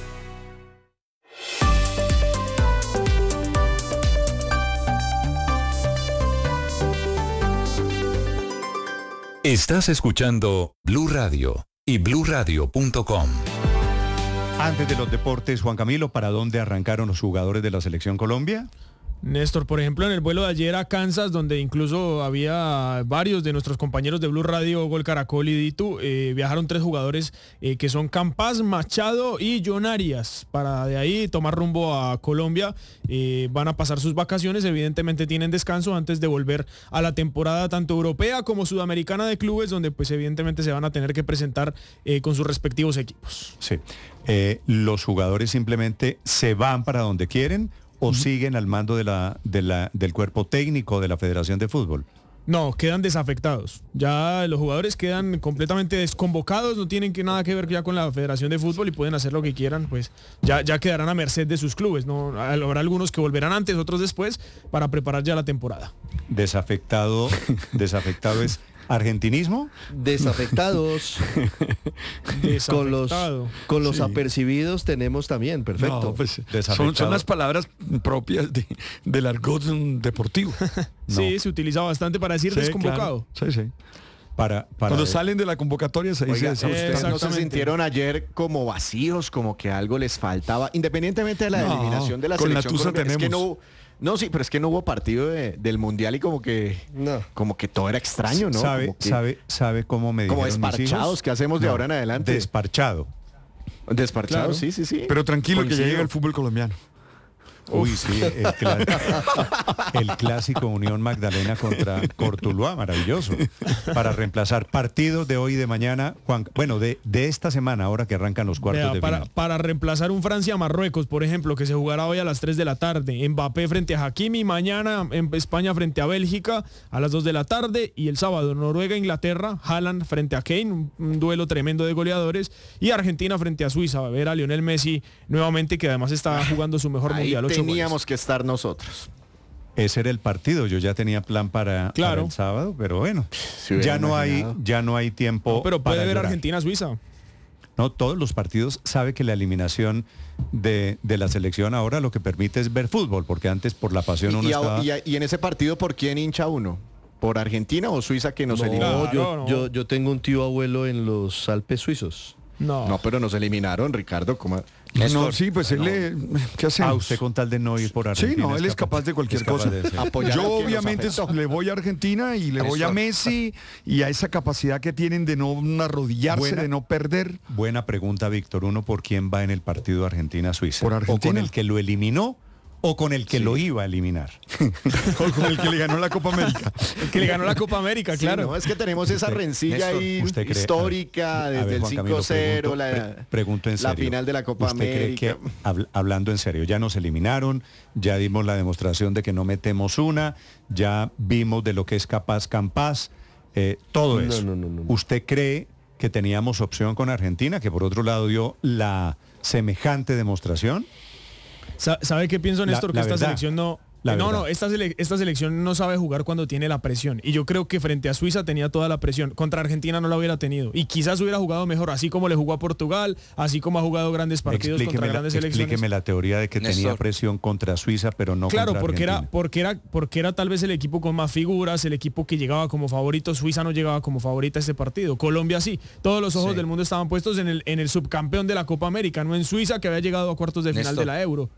Estás escuchando Blue Radio y blue radio punto com. Antes de los deportes, Juan Camilo, ¿para dónde arrancaron los jugadores de la Selección Colombia? Néstor, por ejemplo, en el vuelo de ayer a Kansas, donde incluso había varios de nuestros compañeros de Blue Radio, Gol Caracol y Ditu, eh, viajaron tres jugadores eh, que son Campas, Machado y John Arias, para de ahí tomar rumbo a Colombia. Eh, van a pasar sus vacaciones, evidentemente tienen descanso antes de volver a la temporada tanto europea como sudamericana de clubes, donde pues evidentemente se van a tener que presentar eh, con sus respectivos equipos. Sí, eh, los jugadores simplemente se van para donde quieren, ¿o siguen al mando de la, de la, del cuerpo técnico de la Federación de Fútbol? No, quedan desafectados. Ya los jugadores quedan completamente desconvocados, no tienen que, nada que ver ya con la Federación de Fútbol y pueden hacer lo que quieran, pues ya, ya quedarán a merced de sus clubes. ¿No? Habrá algunos que volverán antes, otros después, para preparar ya la temporada. Desafectado, desafectado es argentinismo. Desafectados. con los, con los sí. apercibidos tenemos también, perfecto. No, pues, son, son las palabras propias de, del argot deportivo. No. Sí, se utiliza bastante para decir sí, desconvocado. Claro. Sí, sí. Para, para Cuando salen de la convocatoria se dice... Oiga, ¿ustedes no se sintieron ayer como vacíos, como que algo les faltaba? Independientemente de la no, eliminación de la con selección la tusa tenemos. Es que no, no, sí, pero es que no hubo partido de, del Mundial y como que no. como que todo era extraño, ¿no? ¿Sabe, que, sabe, sabe cómo me dijeron como desparchados, ¿qué hacemos de no, ahora en adelante? Desparchado. Desparchados, claro. sí, sí, sí. Pero tranquilo, Coincido. Que ya llega el fútbol colombiano. Uy, sí, el, clá- el clásico Unión Magdalena contra Cortuluá, maravilloso. Para reemplazar partidos de hoy y de mañana, Juan, bueno, de, de esta semana, ahora que arrancan los cuartos Vea, de para, final. para reemplazar un Francia-Marruecos, por ejemplo, que se jugará hoy a las tres de la tarde. Mbappé frente a Hakimi, mañana en España frente a Bélgica a las dos de la tarde. Y el sábado Noruega-Inglaterra, Haaland frente a Kane, un, un duelo tremendo de goleadores. Y Argentina frente a Suiza, a ver a Lionel Messi nuevamente, que además está jugando su mejor Ahí mundial. ocho teníamos goles. que estar nosotros. Ese era el partido, yo ya tenía plan para, Claro. para el sábado, pero bueno, hubiera ya no hay, imaginado. ya no hay tiempo. No, pero puede para ver llorar. Argentina-Suiza. No, todos los partidos sabe que la eliminación de, de la selección ahora lo que permite es ver fútbol, porque antes por la pasión uno Y, estaba... y- y en ese partido, ¿por quién hincha uno? ¿Por Argentina o Suiza que nos No, eliminó? yo, yo, yo tengo un tío abuelo en los Alpes suizos. No. No, pero nos eliminaron, Ricardo. ¿Cómo? No, sí, pues él le... ¿Qué hacemos? Ah, usted con tal de no ir por Argentina. Sí, no, él es capaz de cualquier es capaz cosa. de ser. Apoyar Yo a quien nos obviamente afectó. le voy a Argentina y le voy a Eso. Messi y a esa capacidad que tienen de no arrodillarse, Buena- de no perder. Buena pregunta, Víctor. ¿Uno por quién va en el partido Argentina-Suiza? ¿Por Argentina? ¿O con el que lo eliminó o con el que lo iba a eliminar? O con el que le ganó la Copa América. El que le ganó la Copa América, Sí, claro. no, es que tenemos esa Usted- rencilla Néstor, ahí ¿usted cree- histórica a ver, a desde ver, el Juan Camilo, cinco cero, pregunto- la, pre- pregunto en la serio. final de la Copa ¿Usted cree América. que, habl- hablando en serio, ya nos eliminaron, ya dimos la demostración de que no metemos una, ya vimos de lo que es capaz Campas, eh, todo No, eso? no, no, no. ¿Usted cree que teníamos opción con Argentina, que por otro lado dio la semejante demostración? Sa- ¿Sabe qué pienso, La- Néstor? la que esta verdad, selección no... la no, verdad. no, esta, sele- esta selección no sabe jugar cuando tiene la presión. Y yo creo que frente a Suiza tenía toda la presión. Contra Argentina no la hubiera tenido. Y quizás hubiera jugado mejor, así como le jugó a Portugal, así como ha jugado grandes partidos contra Explíqueme la, grandes selecciones. explíqueme la teoría de que tenía Néstor. presión contra Suiza, pero no Claro, contra porque era, Argentina. porque era, porque era tal vez el equipo con más figuras, el equipo que llegaba como favorito. Suiza no llegaba como favorita a este partido. Colombia sí. Todos los ojos Sí. del mundo estaban puestos en el, en el subcampeón de la Copa América, no en Suiza, que había llegado a cuartos de final Néstor. de la Euro.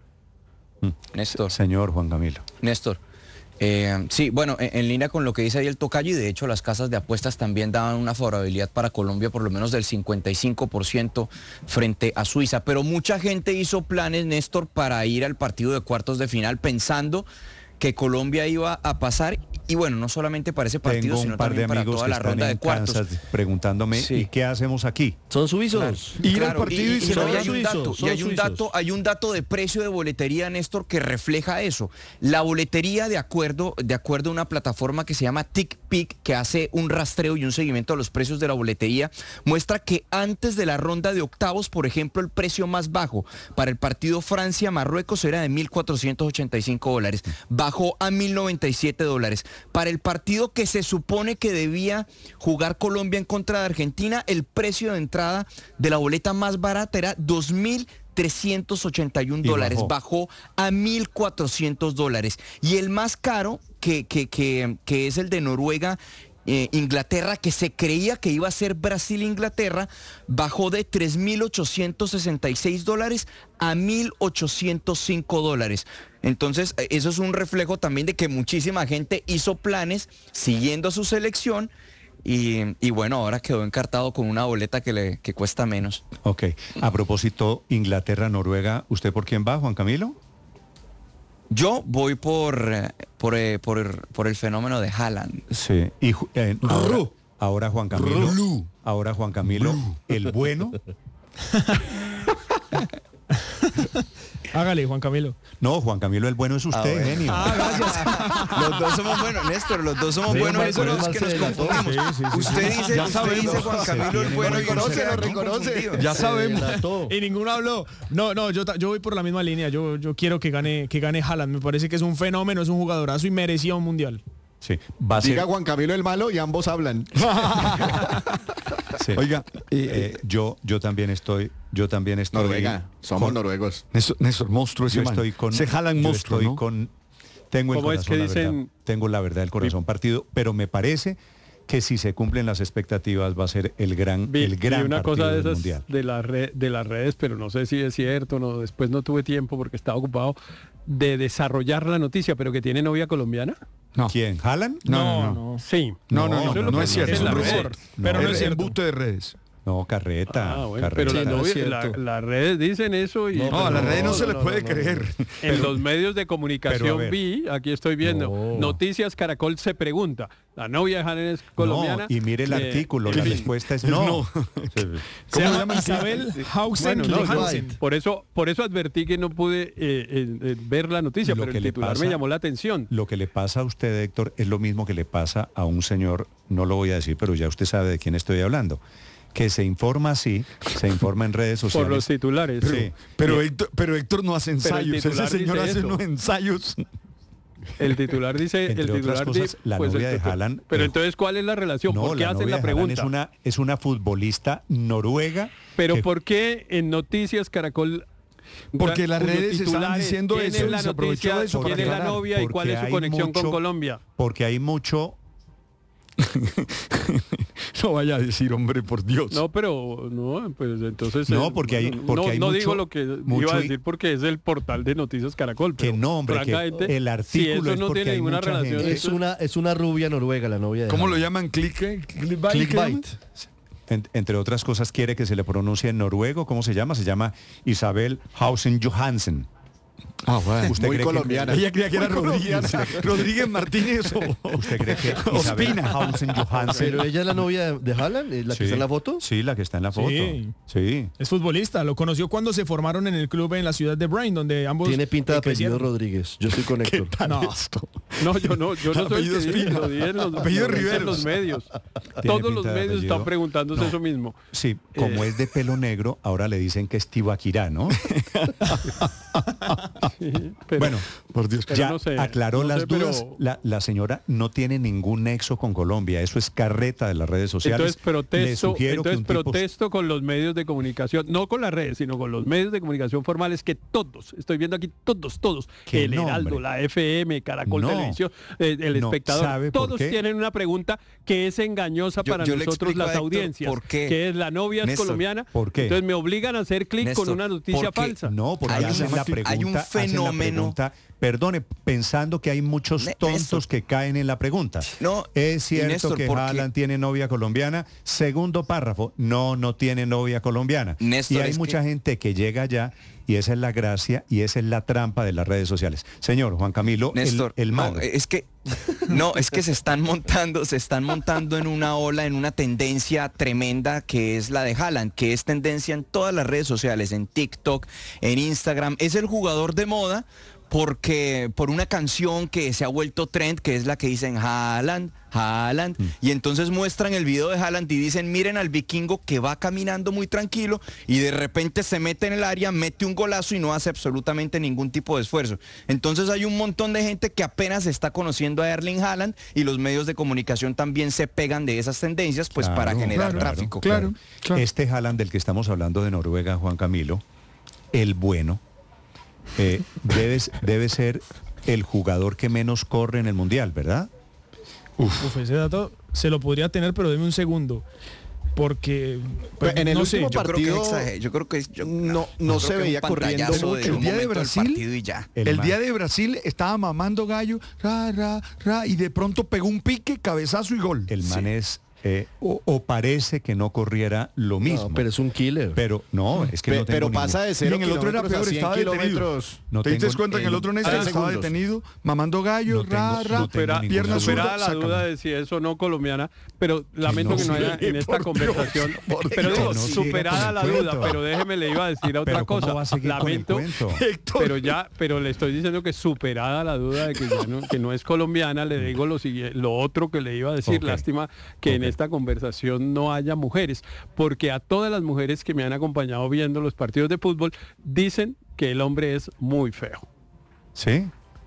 Néstor. Señor Juan Camilo. Néstor. Eh, sí, bueno, en, en línea con lo que dice ahí el tocayo, y de hecho las casas de apuestas también daban una favorabilidad para Colombia por lo menos del cincuenta y cinco por ciento frente a Suiza, pero mucha gente hizo planes, Néstor, para ir al partido de cuartos de final pensando que Colombia iba a pasar, y bueno, no solamente para ese partido, Tengo sino un par de también para amigos toda que la están ronda de en cuartos. Kansas preguntándome, Sí. ¿y qué hacemos aquí? Son suizos. Ir Claro, al partido y, y- y se no, lo y hay un suizos, dato, y son hay un suizos. dato, hay un dato de precio de boletería, Néstor, que refleja eso. La boletería, de acuerdo, de acuerdo a una plataforma que se llama TickPick, que hace un rastreo y un seguimiento a los precios de la boletería, muestra que antes de la ronda de octavos, por ejemplo, el precio más bajo para el partido Francia-Marruecos era de mil cuatrocientos ochenta y cinco dólares. Bajó a mil noventa y siete dólares. Para el partido que se supone que debía jugar Colombia en contra de Argentina, el precio de entrada de la boleta más barata era dos mil trescientos ochenta y un Y dólares, bajó. bajó a mil cuatrocientos dólares. Y el más caro, que, que, que, que es el de Noruega, eh, Inglaterra, que se creía que iba a ser Brasil-Inglaterra, bajó de tres mil ochocientos sesenta y seis dólares a mil ochocientos cinco dólares. Entonces, eh, eso es un reflejo también de que muchísima gente hizo planes siguiendo a su selección. Y, y bueno, ahora quedó encartado con una boleta que le que cuesta menos. Ok. A propósito, Inglaterra-Noruega, ¿usted por quién va, Juan Camilo? Yo voy por, eh, por, eh, por, por el fenómeno de Haaland. Sí. Y ju- eh, ahora, ahora Juan Camilo. Ahora Juan Camilo, el bueno. Hágale, Juan Camilo. No, Juan Camilo, el bueno es usted, bueno. genio. Ah, gracias. Los dos somos buenos, Néstor, los dos somos Sí, buenos, Marco, eso no es Marco que nos se delató. confundimos. Sí, sí, sí, Usted sí. dice, Ya usted sabemos. dice Juan Camilo el bueno y yo reconoce, se lo lo reconoce. Ya sabemos. Y ninguno habló. No, no, yo, ta- yo voy por la misma línea. Yo, yo quiero que gane, que gane Haaland. Me parece que es un fenómeno, es un jugadorazo y merecía un mundial. Sí, va a ser- Diga Juan Camilo el malo y ambos hablan. sí. Oiga, Eh, yo, yo también estoy, yo también estoy. Noruega, somos con- noruegos. Néstor, Néstor, monstruo ese Yo man. estoy con. Se jalan yo monstruo, estoy ¿no? con. Tengo el ¿Cómo es corazón, que la verdad. dicen? Tengo la verdad el corazón partido, pero me parece que si se cumplen las expectativas va a ser el gran, Vi, el vi gran una partido cosa de del esas mundial. de, la red, de las redes, pero no sé si es cierto, no, después no tuve tiempo porque estaba ocupado de desarrollar la noticia, pero que tiene novia colombiana. No. ¿Quién? ¿Haaland? No, no, no. Sí. No, no, no, Eso no, lo no que es dice cierto. la no es red. cierto. Pero no El es cierto. embuste de redes. No, carreta. Ah, bueno, carreta. pero la no es novia- la- cierto. las redes dicen eso y No, a las redes no, se les puede no, creer. en Pero- los medios de pero a comunicación ver. vi, aquí estoy viendo, No. Noticias Caracol se pregunta, la novia de Haaland es colombiana. No, y mire el Eh, artículo, la en fin. respuesta es no. No. Se llama Isabel Hausen Bueno, no, Johansen. yo- por eso, por eso advertí que no pude eh, eh, eh, ver la noticia, Lo pero que el le titular pasa- me llamó la atención. Lo que le pasa a usted, Héctor, es lo mismo que le pasa a un señor, no lo voy a decir, pero ya usted sabe de quién estoy hablando, que se informa así, se informa en redes sociales. Por los titulares. Sí. Sí. Pero Héctor, pero Héctor no hace Pero el ensayos. Ese titular señor dice hace eso. unos ensayos. El titular dice, Entre el otras titular cosas, di- la pues, novia el- de Haaland, Pero eh, entonces, ¿cuál es la relación? No, ¿Por qué la hacen novia la de Haaland pregunta? es una, es una futbolista noruega. Pero que- ¿por qué en Noticias Caracol? Porque las cuyos redes están titulares diciendo tienen eso y la se aprovechó noticia, de eso para quién es la aclarar. novia y cuál Porque es su hay conexión con mucho- Colombia? Porque hay mucho... No vaya a decir, hombre, por Dios. No, pero no, pues entonces No, eh, porque hay- porque no, hay no mucho- digo lo que mucho iba a y- decir porque es el portal de Noticias Caracol, pero Que no, hombre, que francamente, el si artículo eso es no porque tiene hay ninguna mucha relación, gente. Es una, es una rubia noruega, la novia de ¿Cómo lo Haaland. llaman? ¿Click? ¿Clickbait? Clickbait. En- entre otras cosas, quiere que se le pronuncie en noruego. ¿Cómo se llama? Se llama Isabel Hausen Johansen. Ah, bueno. ¿Usted Muy cree colombiana. Ella creía que era Muy Rodríguez. Rodríguez Martínez o... Que, ¿Usted cree que Isabel Ospina. Hausen Johansen? Pero ella es la novia de, de Haaland, ¿es la que Sí. está en la foto? Sí, la que está en la foto. Sí. Sí. Es futbolista, lo conoció cuando se formaron en el club en la ciudad de Brain, donde ambos Tiene pinta de eh, apellido crecieron. Rodríguez. Yo estoy con Héctor. No. No, yo no, yo no soy Apellido el que dice, Espina. lo dicen los, Apellido lo dicen Riveros. los medios. Tiene Todos los pinta de medios apellido. están preguntándose No. eso mismo. Sí, como Eh. es de pelo negro, ahora le dicen que es Tibaquirá, ¿no? Pero, Bueno, Por Dios. pero ya no sé, aclaró no las sé, pero- dudas. La, la señora no tiene ningún nexo con Colombia. Eso es carreta de las redes sociales. Entonces Le protesto, sugiero que entonces un tipo- protesto con los medios de comunicación, no con las redes, sino con los medios de comunicación formales que todos, estoy viendo aquí todos, todos, Que el no, Heraldo, hombre. la F M, Caracol No. Televisión, eh, el No, espectador, ¿sabe por todos qué? tienen una pregunta que es engañosa Yo- para yo le nosotros explico a las Héctor audiencias, por qué. que es la novia es Néstor, colombiana, ¿por qué? entonces me obligan a hacer clic con Néstor, una noticia porque- falsa. No, porque Hay hacen un- la pregunta, hay un hacen la fenómeno- pregunta, perdone, pensando que hay muchos Ne- tontos Néstor. que caen en la pregunta. No, Es y cierto Néstor, que ¿por qué? Haaland tiene novia colombiana. Segundo párrafo, no, no tiene novia colombiana. Néstor, y hay es mucha que- gente que llega allá y esa es la gracia y esa es la trampa de las redes sociales. Señor Juan Camilo, el- Néstor, el, no, malo. es que no, es que se están montando, se están montando en una ola, en una tendencia tremenda que es la de Haaland, que es tendencia en todas las redes sociales, en TikTok, en Instagram. Es el jugador de moda porque por una canción que se ha vuelto trend, que es la que dicen Haaland, Haaland, y entonces muestran el video de Haaland y dicen, miren al vikingo que va caminando muy tranquilo y de repente se mete en el área, mete un golazo y no hace absolutamente ningún tipo de esfuerzo. Entonces hay un montón de gente que apenas está conociendo a Erling Haaland y los medios de comunicación también se pegan de esas tendencias pues Claro, para generar claro, tráfico. Claro, claro. Este Haaland del que estamos hablando de Noruega, Juan Camilo, el bueno, eh, debe, debe ser el jugador que menos corre en el Mundial, ¿verdad? Uf, ese dato se lo podría tener, pero deme un segundo. Porque pues, en el no sé, último yo- Yo creo que partido exageré, yo creo que yo- no, yo no creo se que veía un corriendo pantallazo mucho. de El un día de momento del Brasil, partido y ya. El El man- día de Brasil estaba mamando gallo, ra, ra, ra, y de pronto pegó un pique, cabezazo y gol. El man es, eh, o, o parece que no corriera lo mismo. No, pero es un killer. Pero no, es que Pe- no tengo pero pasa ningún- de cero Y en el otro era kilómetros a peor, cien estaba detenido. kilómetros. No ¿Te diste tengo- cuenta que el en otro Néstor tres estaba segundos. detenido, mamando gallo, No ra, tengo- ra, no tengo Supera- ninguna pierna duda. zurda, superada la sácame. duda de si es o no colombiana, pero lamento no que no haya sé, en esta por Dios, conversación. por Pero Dios. digo, No siga superada con la el duda, cuento. pero déjeme le iba a decir a otra Pero ¿cómo cosa. va a seguir con el Lamento, cuento? Héctor. pero ya, pero le estoy diciendo que superada la duda de que ya no, que no es colombiana, le digo lo siguiente, lo otro que le iba a decir, Ok. lástima que en Ok. esta conversación no haya mujeres, porque a todas las mujeres que me han acompañado viendo los partidos de fútbol dicen que el hombre es muy feo. ¿Sí?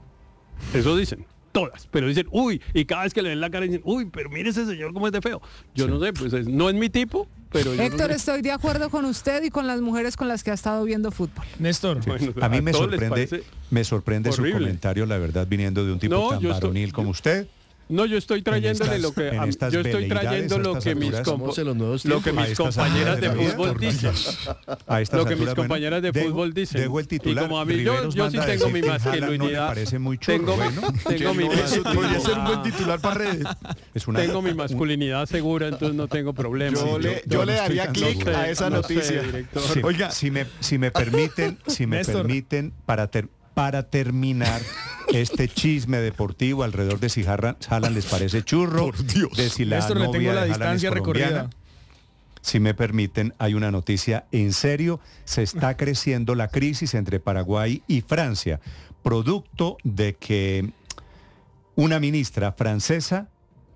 Eso dicen, todas, pero dicen, uy, y cada vez que le ven la cara dicen, uy, pero mire ese señor cómo es de feo. Yo no sé, pues es- no es mi tipo, pero yo no Héctor, sé. estoy de acuerdo con usted y con las mujeres con las que ha estado viendo fútbol. Néstor, Bueno, A mí me todos les sorprende, parece me sorprende su horrible. comentario, la verdad, viniendo de un tipo No, tan yo estoy- varonil como usted. No, yo estoy trayéndole estas- lo que en a- estas yo estoy veleidades trayendo a lo estas que mis alturas. compa- Estamos en los nuevos lo que tiempos. A mis estas compañeras alturas de de la vida, fútbol dicen. A estas Lo que mis alturas, bueno, compañeras de dejo- fútbol dicen. dejo el titular. Y como a mí yo, Riveros yo sí manda a tengo decir mi que Haaland no le masculinidad. parece muy churro, tengo bueno. tengo mi Eso podría ser un buen masculinidad. titular para redes. Es una- Tengo mi masculinidad segura, entonces no tengo problema. Yo le- yo le daría clic a esa noticia. Sí, Oiga. si me, si me permiten, si me Néstor. permiten, para, ter- para terminar este chisme deportivo alrededor de si Haaland Haaland les parece churro, Por Dios. de si la Néstor, le novia tengo de la Haaland es distancia colombiana. recorrida. Si me permiten, hay una noticia en serio. Se está creciendo la crisis entre Paraguay y Francia, producto de que una ministra francesa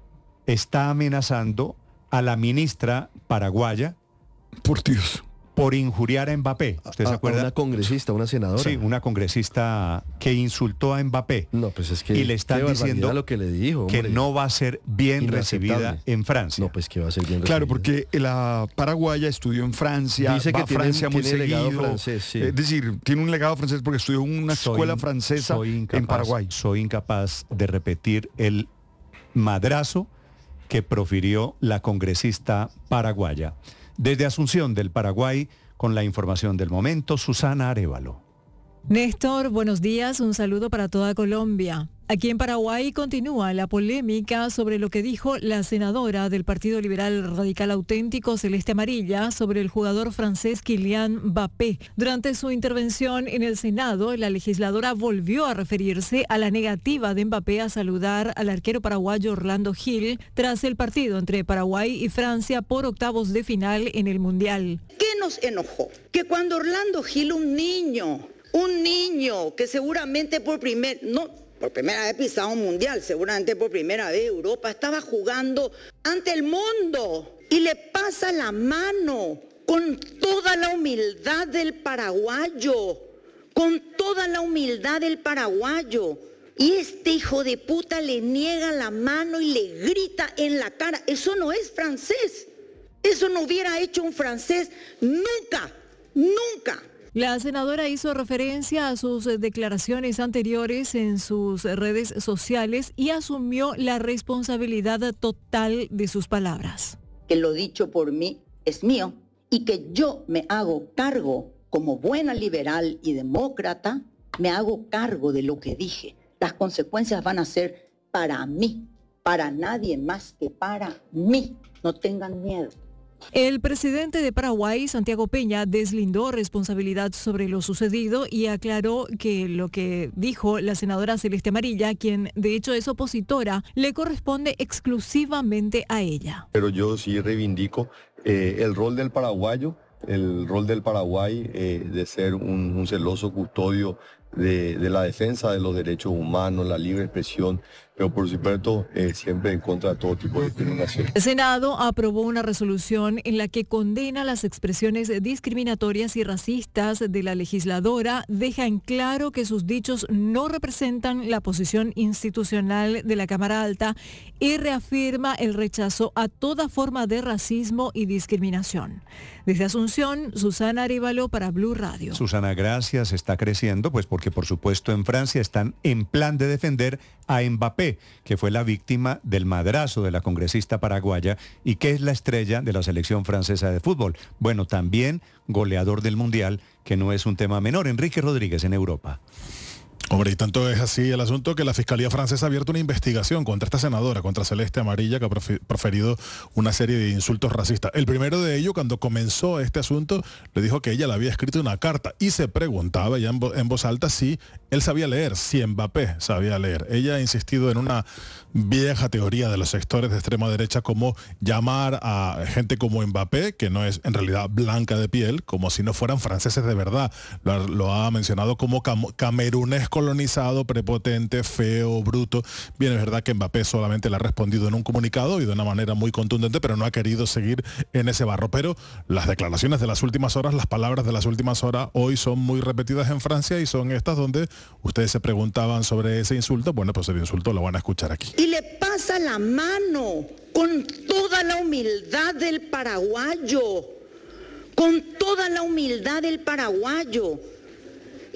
está amenazando a la ministra paraguaya Por Dios. por injuriar a Mbappé. ¿Usted A- se a acuerda? una congresista, una senadora. Sí, una congresista que insultó a Mbappé. No, pues es que y le están qué barbaridad diciendo lo que le dijo, que hombre. no va a ser bien Inaceptable. recibida en Francia. No, pues que va a ser bien Claro, recibida. porque la paraguaya estudió en Francia, Dice que va a tiene- Francia muy tiene legado seguido. francés, sí. Es decir, tiene un legado francés porque estudió en una Soy escuela in- francesa soy incapaz- en Paraguay. Soy incapaz de repetir el madrazo que profirió la congresista paraguaya. Desde Asunción del Paraguay, con la información del momento, Susana Arévalo. Néstor, buenos días, un saludo para toda Colombia. Aquí en Paraguay continúa la polémica sobre lo que dijo la senadora del Partido Liberal Radical Auténtico Celeste Amarilla sobre el jugador francés Kylian Mbappé. Durante su intervención en el Senado, la legisladora volvió a referirse a la negativa de Mbappé a saludar al arquero paraguayo Orlando Gil tras el partido entre Paraguay y Francia por octavos de final en el Mundial. ¿Qué nos enojó? Que cuando Orlando Gil, un niño, un niño que seguramente por primer, no, por primera vez pisaba un mundial, seguramente por primera vez Europa, estaba jugando ante el mundo y le pasa la mano con toda la humildad del paraguayo, con toda la humildad del paraguayo. Y este hijo de puta le niega la mano y le grita en la cara. Eso no es francés. Eso no hubiera hecho un francés nunca, nunca. La senadora hizo referencia a sus declaraciones anteriores en sus redes sociales y asumió la responsabilidad total de sus palabras. Que lo dicho por mí es mío y que yo me hago cargo, como buena liberal y demócrata, me hago cargo de lo que dije. Las consecuencias van a ser para mí, para nadie más que para mí. No tengan miedo. El presidente de Paraguay, Santiago Peña, deslindó responsabilidad sobre lo sucedido y aclaró que lo que dijo la senadora Celeste Amarilla, quien de hecho es opositora, le corresponde exclusivamente a ella. Pero yo sí reivindico eh, el rol del paraguayo, el rol del Paraguay eh, de ser un, un celoso custodio de, de la defensa de los derechos humanos, la libre expresión, pero por supuesto eh, siempre en contra de todo tipo de discriminación. El Senado aprobó una resolución en la que condena las expresiones discriminatorias y racistas de la legisladora, deja en claro que sus dichos no representan la posición institucional de la Cámara Alta y reafirma el rechazo a toda forma de racismo y discriminación. Desde Asunción, Susana Arévalo para Blue Radio. Susana, gracias. Está creciendo, pues porque por supuesto en Francia están en plan de defender a Mbappé, que fue la víctima del madrazo de la congresista paraguaya y que es la estrella de la selección francesa de fútbol. Bueno, también goleador del Mundial, que no es un tema menor. Enrique Rodríguez en Europa. Hombre, y tanto es así el asunto que la Fiscalía Francesa ha abierto una investigación contra esta senadora, contra Celeste Amarilla, que ha proferido una serie de insultos racistas. El primero de ellos, cuando comenzó este asunto, le dijo que ella le había escrito una carta y se preguntaba ya en, vo en voz alta si él sabía leer, si Mbappé sabía leer. Ella ha insistido en una vieja teoría de los sectores de extrema derecha como llamar a gente como Mbappé, que no es en realidad blanca de piel, como si no fueran franceses de verdad. Lo ha, lo ha mencionado como cam camerunés colonizado, prepotente, feo, bruto. Bien, es verdad que Mbappé solamente le ha respondido en un comunicado y de una manera muy contundente, pero no ha querido seguir en ese barro. Pero las declaraciones de las últimas horas, las palabras de las últimas horas hoy son muy repetidas en Francia y son estas donde ustedes se preguntaban sobre ese insulto. Bueno, pues el insulto lo van a escuchar aquí. Y le pasa la mano con toda la humildad del paraguayo, con toda la humildad del paraguayo.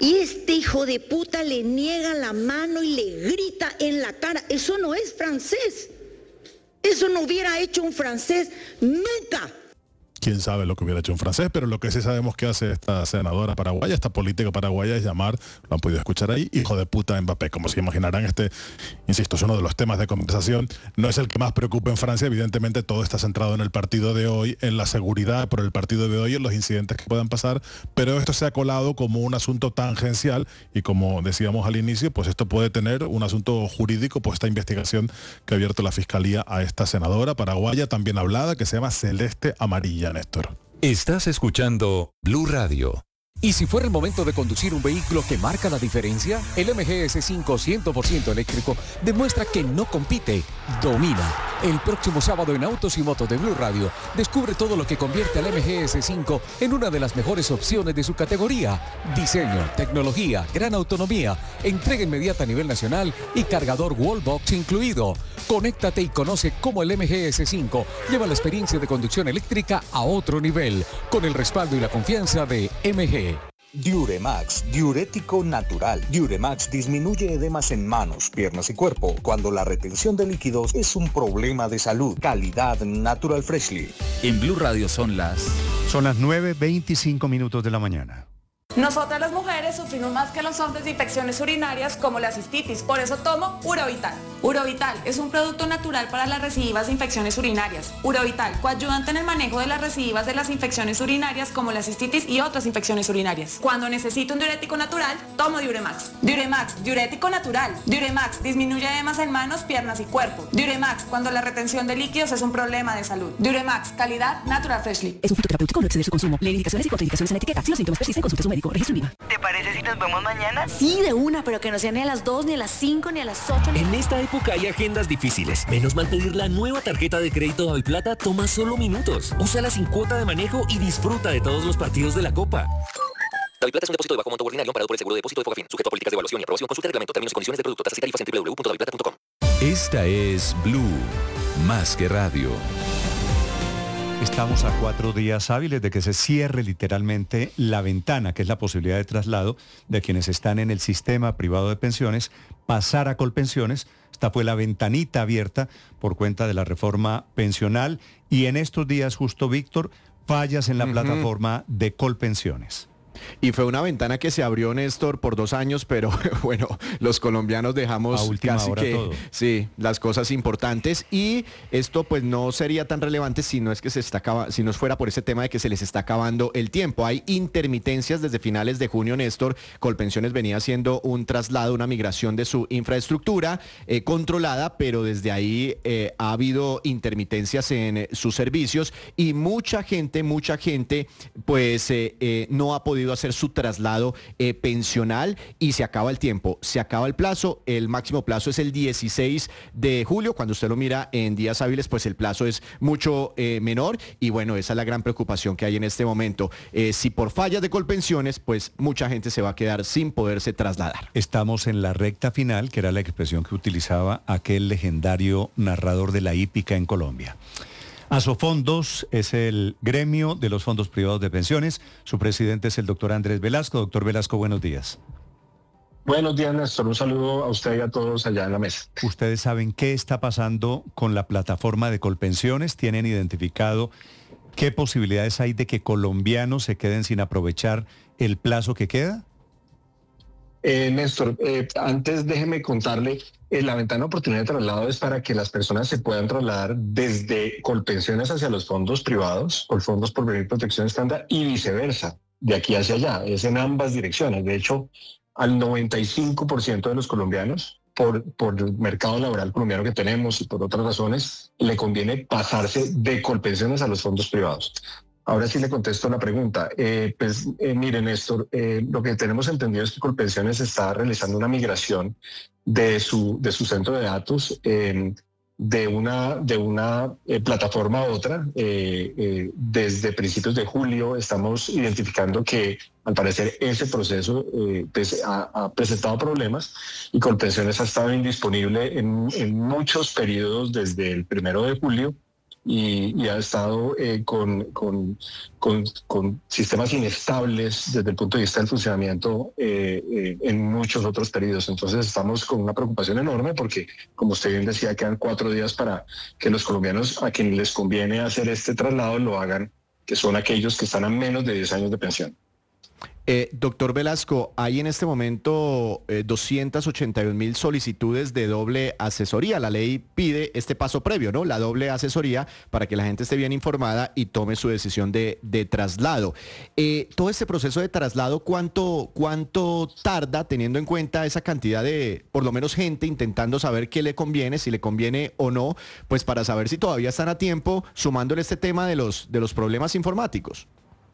Y este hijo de puta le niega la mano y le grita en la cara. Eso no es francés. Eso no hubiera hecho un francés nunca. Quién sabe lo que hubiera hecho un francés, pero lo que sí sabemos que hace esta senadora paraguaya, esta política paraguaya, es llamar, lo han podido escuchar ahí, hijo de puta Mbappé. Como se imaginarán, este, insisto, es uno de los temas de conversación. No es el que más preocupa en Francia. Evidentemente todo está centrado en el partido de hoy, en la seguridad por el partido de hoy, en los incidentes que puedan pasar, pero esto se ha colado como un asunto tangencial y, como decíamos al inicio, pues esto puede tener un asunto jurídico, pues esta investigación que ha abierto la Fiscalía a esta senadora paraguaya, también hablada, que se llama Celeste Amarilla. Néstor. Estás escuchando Blue Radio. ¿Y si fuera el momento de conducir un vehículo que marca la diferencia? El M G S cinco cien por ciento eléctrico demuestra que no compite, domina. El próximo sábado en Autos y Motos de Blue Radio, descubre todo lo que convierte al M G S cinco en una de las mejores opciones de su categoría. Diseño, tecnología, gran autonomía, entrega inmediata a nivel nacional y cargador Wallbox incluido. Conéctate y conoce cómo el M G S cinco lleva la experiencia de conducción eléctrica a otro nivel, con el respaldo y la confianza de M G. Diuremax, diurético natural. Diuremax disminuye edemas en manos, piernas y cuerpo cuando la retención de líquidos es un problema de salud. Calidad Natural Freshly. En Blue Radio son las... Son las nueve veinticinco minutos de la mañana. Nosotras las mujeres sufrimos más que los hombres de infecciones urinarias como la cistitis, por eso tomo Urovital. Urovital es un producto natural para las recidivas de infecciones urinarias. Urovital, coayudante en el manejo de las recidivas de las infecciones urinarias como la cistitis y otras infecciones urinarias. Cuando necesito un diurético natural, tomo Diuremax. Diuremax, diurético natural. Diuremax, disminuye edemas en manos, piernas y cuerpo. Diuremax, cuando la retención de líquidos es un problema de salud. Diuremax, calidad Natural Freshly. Es un fitoterapéutico, no exceder su consumo. Lee indicaciones y contraindicaciones en la etiqueta. Si los síntomas persisten, consulte a su médico. Registro IVA. ¿Te parece si nos vemos mañana? Sí, de una, pero que no sea ni a las dos, ni a las cinco, ni a las ocho. Ni en esta época hay agendas difíciles. Menos mal pedir la nueva tarjeta de crédito Daviplata toma solo minutos. Úsala sin cuota de manejo y disfruta de todos los partidos de la Copa. Daviplata es un depósito de bajo monto ordinario amparado por el seguro de depósito de Fogafín, sujeto a políticas de evaluación y aprobación. Consulta el reglamento, términos y condiciones del producto, tasas y tarifas en doble u doble u doble u punto daviplata punto com. Esta es Blue, más que radio. Estamos a cuatro días hábiles de que se cierre literalmente la ventana, que es la posibilidad de traslado de quienes están en el sistema privado de pensiones, pasar a Colpensiones. Esta fue la ventanita abierta por cuenta de la reforma pensional y en estos días, justo Víctor, fallas en la uh-huh. plataforma de Colpensiones. Y fue una ventana que se abrió, Néstor, por dos años, pero bueno, los colombianos dejamos a última casi hora que todo. Sí, las cosas importantes, y esto pues no sería tan relevante si no es que se está acaba, si no fuera por ese tema de que se les está acabando el tiempo. Hay intermitencias desde finales de junio, Néstor. Colpensiones venía haciendo un traslado, una migración de su infraestructura eh, controlada, pero desde ahí eh, ha habido intermitencias en eh, sus servicios y mucha gente, mucha gente pues eh, eh, no ha podido hacer su traslado eh, pensional y se acaba el tiempo, se acaba el plazo. El máximo plazo es el dieciséis de julio. Cuando usted lo mira en días hábiles, pues el plazo es mucho eh, menor y bueno, esa es la gran preocupación que hay en este momento. Eh, si por fallas de Colpensiones, pues mucha gente se va a quedar sin poderse trasladar. Estamos en la recta final, que era la expresión que utilizaba aquel legendario narrador de la hípica en Colombia. Asofondos es el gremio de los fondos privados de pensiones. Su presidente es el doctor Andrés Velasco. Doctor Velasco, buenos días. Buenos días, Néstor. Un saludo a usted y a todos allá en la mesa. ¿Ustedes saben qué está pasando con la plataforma de Colpensiones? ¿Tienen identificado qué posibilidades hay de que colombianos se queden sin aprovechar el plazo que queda? Eh, Néstor, eh, antes déjeme contarle, eh, la ventana de oportunidad de traslado es para que las personas se puedan trasladar desde Colpensiones hacia los fondos privados, por fondos por venir protección estándar y viceversa, de aquí hacia allá, es en ambas direcciones. De hecho, al noventa y cinco por ciento de los colombianos, por, por el mercado laboral colombiano que tenemos y por otras razones, le conviene pasarse de Colpensiones a los fondos privados. Ahora sí le contesto la pregunta. Eh, pues eh, mire, Néstor, eh, lo que tenemos entendido es que Colpensiones está realizando una migración de su, de su centro de datos eh, de una, de una eh, plataforma a otra. Eh, eh, desde principios de julio estamos identificando que al parecer ese proceso eh, pues, ha, ha presentado problemas y Colpensiones ha estado indisponible en, en muchos periodos desde el primero de julio y, y ha estado eh, con, con, con, con sistemas inestables desde el punto de vista del funcionamiento eh, eh, en muchos otros periodos. Entonces estamos con una preocupación enorme porque, como usted bien decía, quedan cuatro días para que los colombianos a quienes les conviene hacer este traslado lo hagan, que son aquellos que están a menos de diez años de pensión. Eh, doctor Velasco, hay en este momento eh, doscientas ochenta y un mil solicitudes de doble asesoría. La ley pide este paso previo, ¿no? La doble asesoría para que la gente esté bien informada y tome su decisión de, de traslado. Eh, todo este proceso de traslado, ¿cuánto, ¿cuánto tarda teniendo en cuenta esa cantidad de, por lo menos, gente intentando saber qué le conviene, si le conviene o no, pues para saber si todavía están a tiempo, sumándole este tema de los, de los problemas informáticos?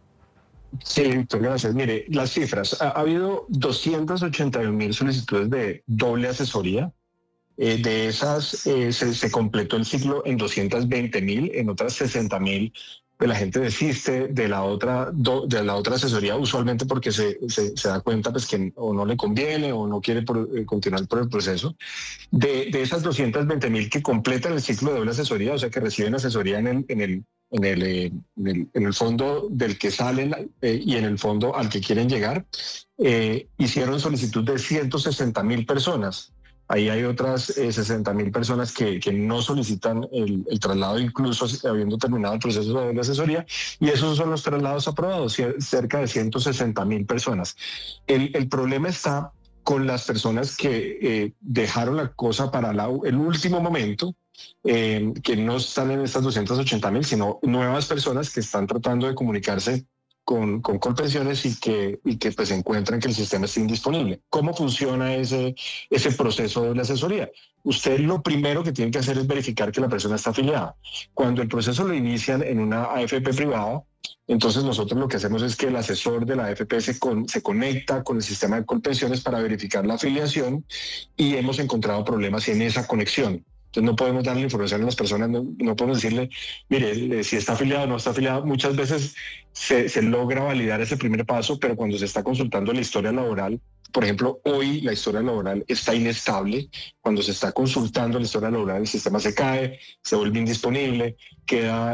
Sí, Víctor, gracias. Mire, las cifras. Ha, ha habido doscientas ochenta y un mil solicitudes de doble asesoría. Eh, de esas eh, se, se completó el ciclo en doscientas veinte mil, en otras sesenta mil. Pues la gente desiste de la otra do, de la otra asesoría usualmente porque se, se, se da cuenta pues que o no le conviene o no quiere por, eh, continuar por el proceso. De, de esas doscientas veinte mil que completan el ciclo de doble asesoría, o sea que reciben asesoría en el, en el En el, eh, en, el, en el fondo del que salen eh, y en el fondo al que quieren llegar, eh, hicieron solicitud de ciento sesenta mil personas. Ahí hay otras eh, sesenta mil personas que, que no solicitan el, el traslado, incluso habiendo terminado el proceso de asesoría, y esos son los traslados aprobados, cerca de ciento sesenta mil personas. El, el problema está con las personas que eh, dejaron la cosa para la, el último momento, eh, que no están en estas doscientas ochenta mil, sino nuevas personas que están tratando de comunicarse con, con Colpensiones y que, y que pues encuentran que el sistema está indisponible. ¿Cómo funciona ese, ese proceso de la asesoría? Usted lo primero que tiene que hacer es verificar que la persona está afiliada. Cuando el proceso lo inician en una A F P privada, entonces nosotros lo que hacemos es que el asesor de la A F P se, con, se conecta con el sistema de Colpensiones para verificar la afiliación y hemos encontrado problemas en esa conexión. Entonces no podemos darle información a las personas, no, no podemos decirle, mire, si está afiliado o no está afiliado. Muchas veces se, se logra validar ese primer paso, pero cuando se está consultando la historia laboral, por ejemplo, hoy la historia laboral está inestable. Cuando se está consultando la historia laboral, el sistema se cae, se vuelve indisponible, queda